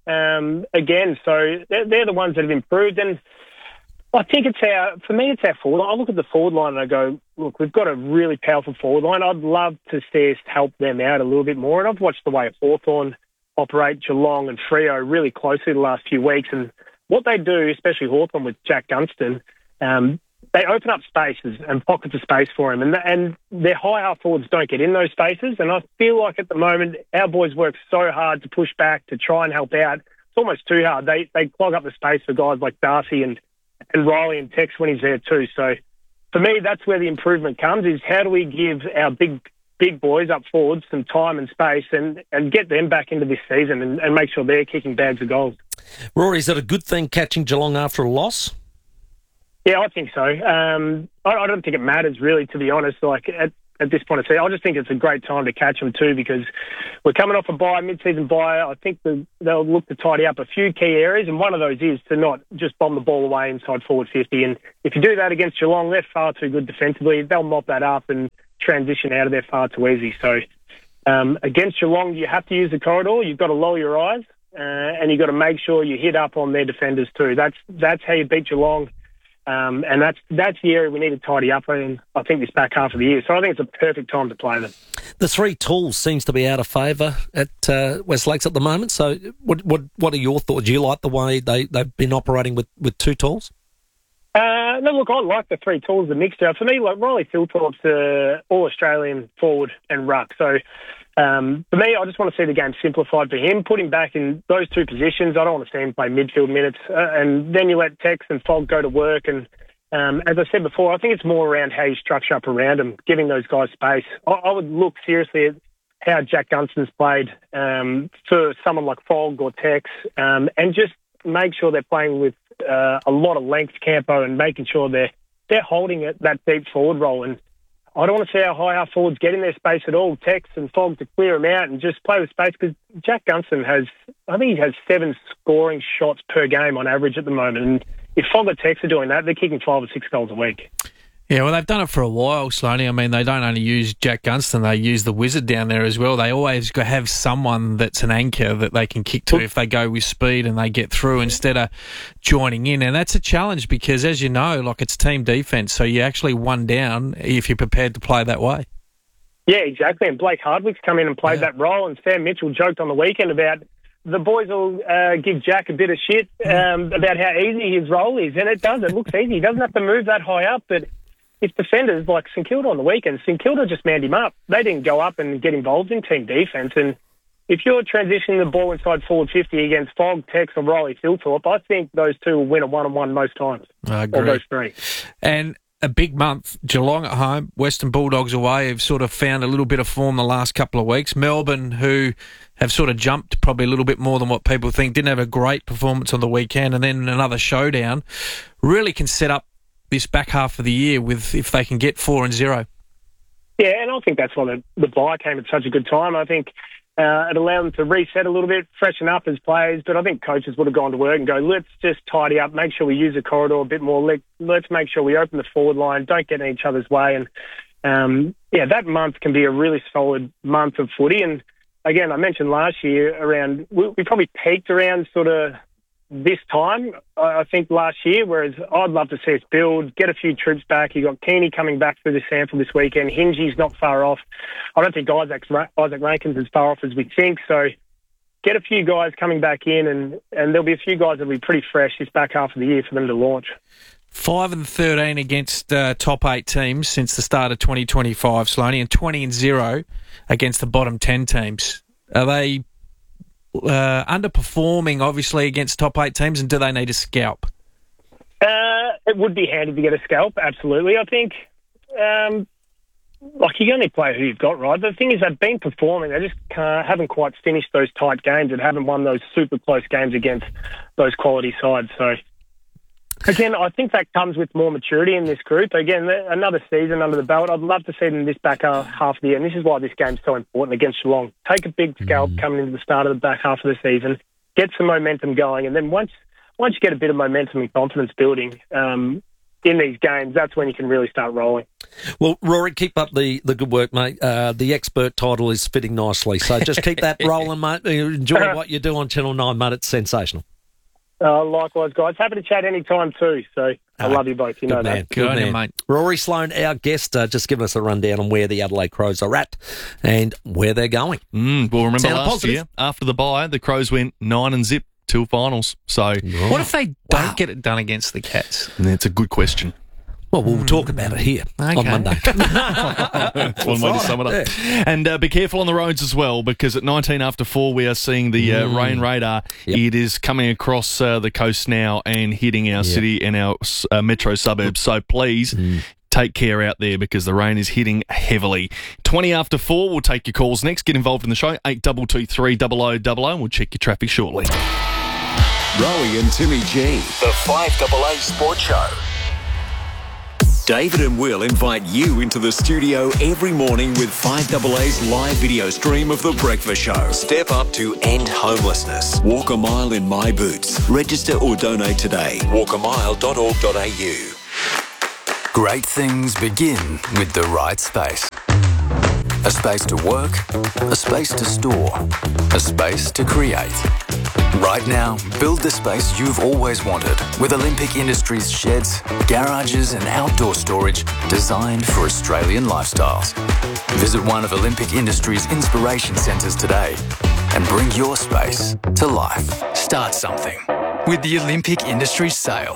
[SPEAKER 28] again, so they're the ones that have improved, and I think it's our forward line. I look at the forward line and I go, look, we've got a really powerful forward line. I'd love to see us help them out a little bit more. And I've watched the way Hawthorn operate, Geelong and Freo really closely the last few weeks. And what they do, especially Hawthorn with Jack Gunston, they open up spaces and pockets of space for him. And their high half forwards don't get in those spaces. And I feel like at the moment our boys work so hard to push back, to try and help out. It's almost too hard. They clog up the space for guys like Darcy and Riley and Tex when he's there too. So for me, that's where the improvement comes, is how do we give our big boys up forward some time and space and get them back into this season and make sure they're kicking bags of goals.
[SPEAKER 15] Rory, is it a good thing catching Geelong after a loss?
[SPEAKER 28] Yeah, I think so. I don't think it matters really, to be honest. Like at this point of season, I just think it's a great time to catch them too, because we're coming off a bye, mid-season bye. I think they'll look to tidy up a few key areas, and one of those is to not just bomb the ball away inside forward 50. And if you do that against Geelong, they're far too good defensively. They'll mop that up and transition out of there far too easy. So against Geelong, you have to use the corridor. You've got to lower your eyes, and you've got to make sure you hit up on their defenders too. That's how you beat Geelong. And that's the area we need to tidy up in, I think, this back half of the year. So I think it's a perfect time to play them.
[SPEAKER 15] The three tools seems to be out of favour at West Lakes at the moment. So what are your thoughts? Do you like the way they've been operating with two tools?
[SPEAKER 28] No, look, I like the three tools, the mixture. For me, like Riley Philthorpe's all-Australian forward and ruck. So for me, I just want to see the game simplified for him. Put him back in those two positions. I don't want to see him play midfield minutes. And then you let Tex and Fogg go to work. And as I said before, I think it's more around how you structure up around him, giving those guys space. I would look seriously at how Jack Gunston's played for someone like Fogg or Tex, and just make sure they're playing with a lot of length, Campo, and making sure they're holding it, that deep forward role. And I don't want to see our high half forwards get in their space at all, Tex and Fogg, to clear them out and just play with space, because Jack Gunston I think he has 7 scoring shots per game on average at the moment. And if Fogg or Tex are doing that, they're kicking 5 or 6 goals a week.
[SPEAKER 1] Yeah, well, they've done it for a while, Sloaney. I mean, they don't only use Jack Gunston, they use the Wizard down there as well. They always have someone that's an anchor that they can kick to if they go with speed and they get through instead of joining in. And that's a challenge because, as you know, like, it's team defence, so you're actually one down if you're prepared to play that way.
[SPEAKER 28] Yeah, exactly. And Blake Hardwick's come in and played that role, and Sam Mitchell joked on the weekend about the boys will give Jack a bit of shit about how easy his role is, and it does. It looks easy. He doesn't have to move that high up, but if defenders like St Kilda on the weekend, St Kilda just manned him up. They didn't go up and get involved in team defence. And if you're transitioning the ball inside forward 50 against Fogg, Tex or Riley Philthorpe, I think those two will win a one-on-one most times.
[SPEAKER 1] I agree.
[SPEAKER 28] Or those three.
[SPEAKER 1] And a big month. Geelong at home, Western Bulldogs away, have sort of found a little bit of form the last couple of weeks. Melbourne, who have sort of jumped probably a little bit more than what people think, didn't have a great performance on the weekend, and then another showdown, really can set up this back half of the year with if they can get 4-0.
[SPEAKER 28] Yeah, and I think that's why the bye came at such a good time. I think it allowed them to reset a little bit, freshen up as players, but I think coaches would have gone to work and go, let's just tidy up, make sure we use the corridor a bit more, let's make sure we open the forward line, don't get in each other's way. And that month can be a really solid month of footy. And again, I mentioned last year around, we probably peaked around sort of this time, I think, last year, whereas I'd love to see us build, get a few troops back. You got Keeney coming back through the sample this weekend. Hingy's not far off. I don't think Isaac Rankin's as far off as we think. So get a few guys coming back in, and there'll be a few guys that'll be pretty fresh this back half of the year for them to launch.
[SPEAKER 1] 5-13 against top 8 teams since the start of 2025, Sloaney, and 20-0 against the bottom 10 teams. Are they underperforming, obviously, against top 8 teams, and do they need a scalp?
[SPEAKER 28] It would be handy to get a scalp, absolutely. I think, you can only play who you've got, right? The thing is, they've been performing. They just haven't quite finished those tight games and haven't won those super close games against those quality sides. So Again, I think that comes with more maturity in this group. Again, another season under the belt. I'd love to see them this back half of the year, and this is why this game's so important against Geelong. Take a big scalp coming into the start of the back half of the season, get some momentum going, and then once you get a bit of momentum and confidence building in these games, that's when you can really start rolling.
[SPEAKER 15] Well, Rory, keep up the good work, mate. The expert title is fitting nicely, so just keep that rolling, mate. Enjoy what you do on Channel 9, mate. It's sensational.
[SPEAKER 28] Likewise, guys. Happy to chat any time too, so I love you both. You know
[SPEAKER 15] man.
[SPEAKER 28] that.
[SPEAKER 15] Good man, mate. Rory Sloane, our guest, just giving us a rundown on where the Adelaide Crows are at and where they're going.
[SPEAKER 14] Well, remember
[SPEAKER 15] Sound
[SPEAKER 14] last
[SPEAKER 15] positive?
[SPEAKER 14] year, after the bye, the Crows went 9-0 till finals. So,
[SPEAKER 1] What if they don't get it done against the Cats?
[SPEAKER 14] That's a good question.
[SPEAKER 15] Well, we'll talk about it here on Monday.
[SPEAKER 14] That's one way to sum it up.
[SPEAKER 15] Yeah.
[SPEAKER 14] And be careful on the roads as well, because at 19 after 4, we are seeing the rain radar.
[SPEAKER 15] Yep.
[SPEAKER 14] It is coming across the coast now and hitting our city and our metro suburbs. So please take care out there, because the rain is hitting heavily. 20 after 4, we'll take your calls next. Get involved in the show, 8223 0000, and we'll check your traffic shortly.
[SPEAKER 7] Rowie and Timmy G, the 5AA Sports Show. David and Will invite you into the studio every morning with 5AA's live video stream of The Breakfast Show. Step up to end homelessness. Walk a mile in my boots. Register or donate today. walkamile.org.au.
[SPEAKER 5] Great things begin with the right space. A space to work, a space to store, a space to create. Right now, build the space you've always wanted with Olympic Industries sheds, garages and outdoor storage designed for Australian lifestyles. Visit one of Olympic Industries' inspiration centres today and bring your space to life. Start something with the Olympic Industries sale.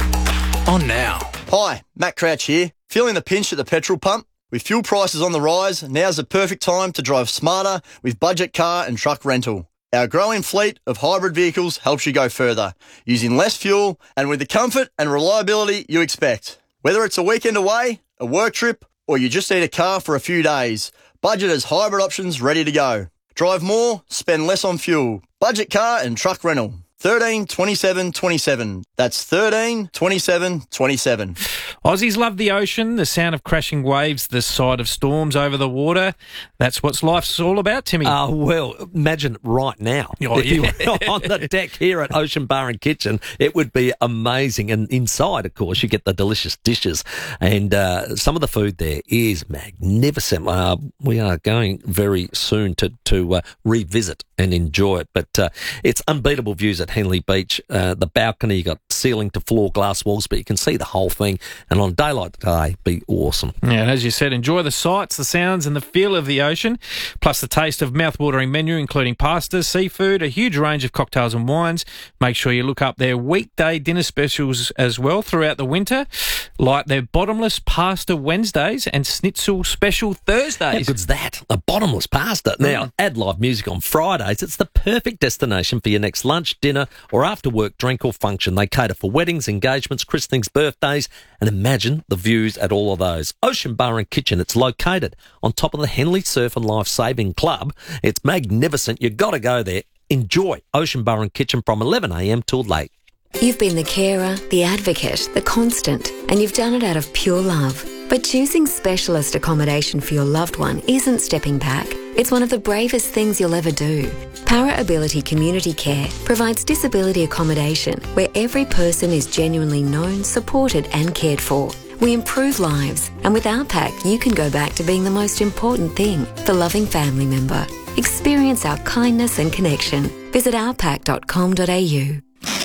[SPEAKER 5] On now.
[SPEAKER 11] Hi, Matt Crouch here. Feeling the pinch at the petrol pump? With fuel prices on the rise, now's the perfect time to drive smarter with budget car and truck rental. Our growing fleet of hybrid vehicles helps you go further, using less fuel and with the comfort and reliability you expect. Whether it's a weekend away, a work trip, or you just need a car for a few days, Budget has hybrid options ready to go. Drive more, spend less on fuel. Budget car and truck rental. 13 27 27. That's 13 27 27.
[SPEAKER 1] Aussies love the ocean, the sound of crashing waves, the sight of storms over the water. That's what life's all about, Timmy.
[SPEAKER 15] Well, imagine right now. If you were on the deck here at Ocean Bar and Kitchen, it would be amazing. And inside, of course, you get the delicious dishes. And some of the food there is magnificent. We are going very soon to revisit and enjoy it. But it's unbeatable views at Henley Beach. The balcony, you got ceiling to floor glass walls, but you can see the whole thing. And on a day like today, be awesome.
[SPEAKER 1] Yeah, and as you said, enjoy the sights, the sounds and the feel of the ocean, plus the taste of mouth-watering menu, including pastas, seafood, a huge range of cocktails and wines. Make sure you look up their weekday dinner specials as well throughout the winter, like their bottomless pasta Wednesdays and schnitzel special Thursdays.
[SPEAKER 15] How good's that? A bottomless pasta. Now, add live music on Fridays. It's the perfect destination for your next lunch, dinner, or after-work drink or function. They cater for weddings, engagements, christenings, birthdays, and imagine the views at all of those. Ocean Bar and Kitchen, it's located on top of the Henley Surf and Life Saving Club. It's magnificent. You've got to go there. Enjoy Ocean Bar and Kitchen from 11 a.m. till late.
[SPEAKER 27] You've been the carer, the advocate, the constant, and you've done it out of pure love. But choosing specialist accommodation for your loved one isn't stepping back. It's one of the bravest things you'll ever do. Para Ability Community Care provides disability accommodation where every person is genuinely known, supported and cared for. We improve lives, and with our pack you can go back to being the most important thing, the loving family member. Experience our kindness and connection. Visit ourpack.com.au.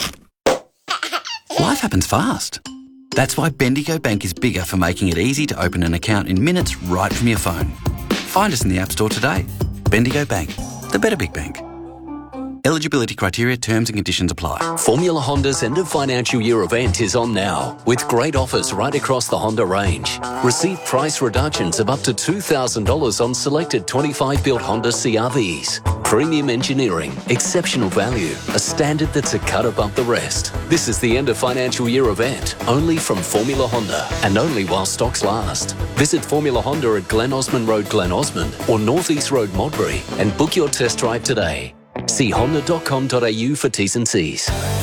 [SPEAKER 17] Life happens fast. That's why Bendigo Bank is bigger for making it easy to open an account in minutes right from your phone. Find us in the App Store today. Bendigo Bank, the better big bank. Eligibility criteria, terms and conditions apply.
[SPEAKER 18] Formula Honda's end of financial year event is on now, with great offers right across the Honda range. Receive price reductions of up to $2,000 on selected 25-built Honda CR-Vs. Premium engineering, exceptional value, a standard that's a cut above the rest. This is the end of financial year event, only from Formula Honda, and only while stocks last. Visit Formula Honda at Glen Osmond Road, Glen Osmond, or North East Road, Modbury, and book your test drive today. See honda.com.au for T's and C's.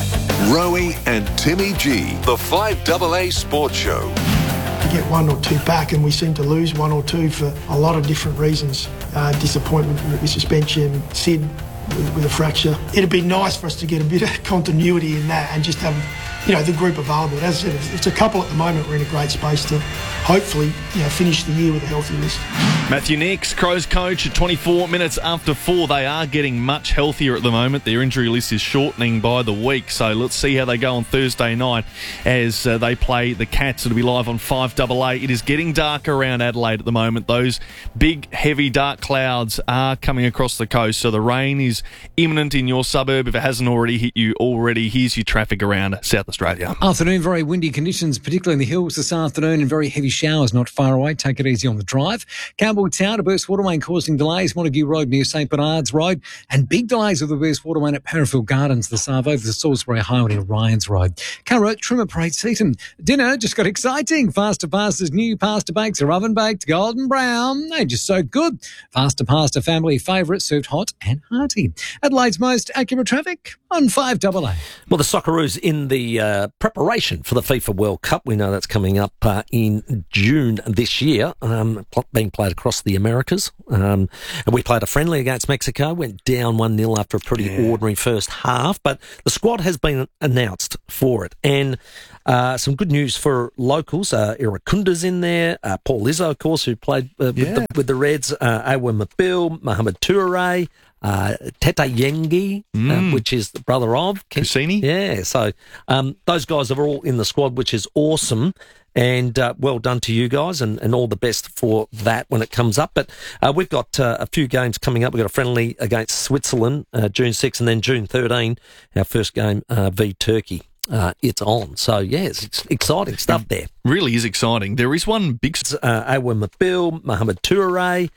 [SPEAKER 6] Rowie and Timmy G, the 5AA Sports Show.
[SPEAKER 4] To get one or two back, and we seem to lose one or two for a lot of different reasons. Disappointment with suspension, Sid with a fracture. It'd be nice for us to get a bit of continuity in that and just have, the group available. As I said, it's a couple at the moment. We're in a great space to hopefully, finish the year with a healthy list.
[SPEAKER 14] Matthew Nix, Crows coach, at 24 minutes after 4. They are getting much healthier at the moment. Their injury list is shortening by the week. So let's see how they go on Thursday night as they play the Cats. It'll be live on 5AA. It is getting dark around Adelaide at the moment. Those big, heavy, dark clouds are coming across the coast. So the rain is imminent in your suburb. If it hasn't already hit you already, here's your traffic around South Australia.
[SPEAKER 2] Afternoon, very windy conditions, particularly in the hills this afternoon, and very heavy showers not far away. Take it easy on the drive. Campbell Town, a burst water main causing delays. Montague Road near St Bernard's Road, and big delays with the burst water main at Parafield Gardens this over the Salisbury Highway near Ryan's Road. Carrot, Trimmer Parade, Seaton. Dinner just got exciting. Faster Pasta's new pasta bakes are oven baked, golden brown. They're just so good. Faster Pasta, family favourite, served hot and hearty. Adelaide's most accurate traffic on 5AA.
[SPEAKER 15] Well, the Socceroos in the preparation for the FIFA World Cup. We know that's coming up in June this year, being played across the Americas. And we played a friendly against Mexico, went down 1-0 after a pretty ordinary first half, but the squad has been announced for it. And some good news for locals. Irakunda's in there. Paul Izzo, of course, who played with the Reds. Awa Mabil, Mohamed Toure, Teta Yengi, which is the brother of
[SPEAKER 14] Cassini.
[SPEAKER 15] Yeah, so those guys are all in the squad, which is awesome. And well done to you guys, and all the best for that when it comes up. But we've got a few games coming up. We've got a friendly against Switzerland, June 6, and then June 13, our first game v Turkey. It's on. So, it's exciting stuff there.
[SPEAKER 14] Really is exciting. There is one big...
[SPEAKER 15] Awa Mabil, Mohamed Toure,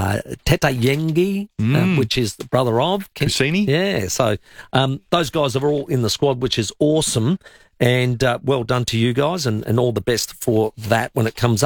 [SPEAKER 15] Teta Yengi, which is the brother of
[SPEAKER 14] Cassini.
[SPEAKER 15] Yeah, so those guys are all in the squad, which is awesome. And well done to you guys, and all the best for that when it comes up.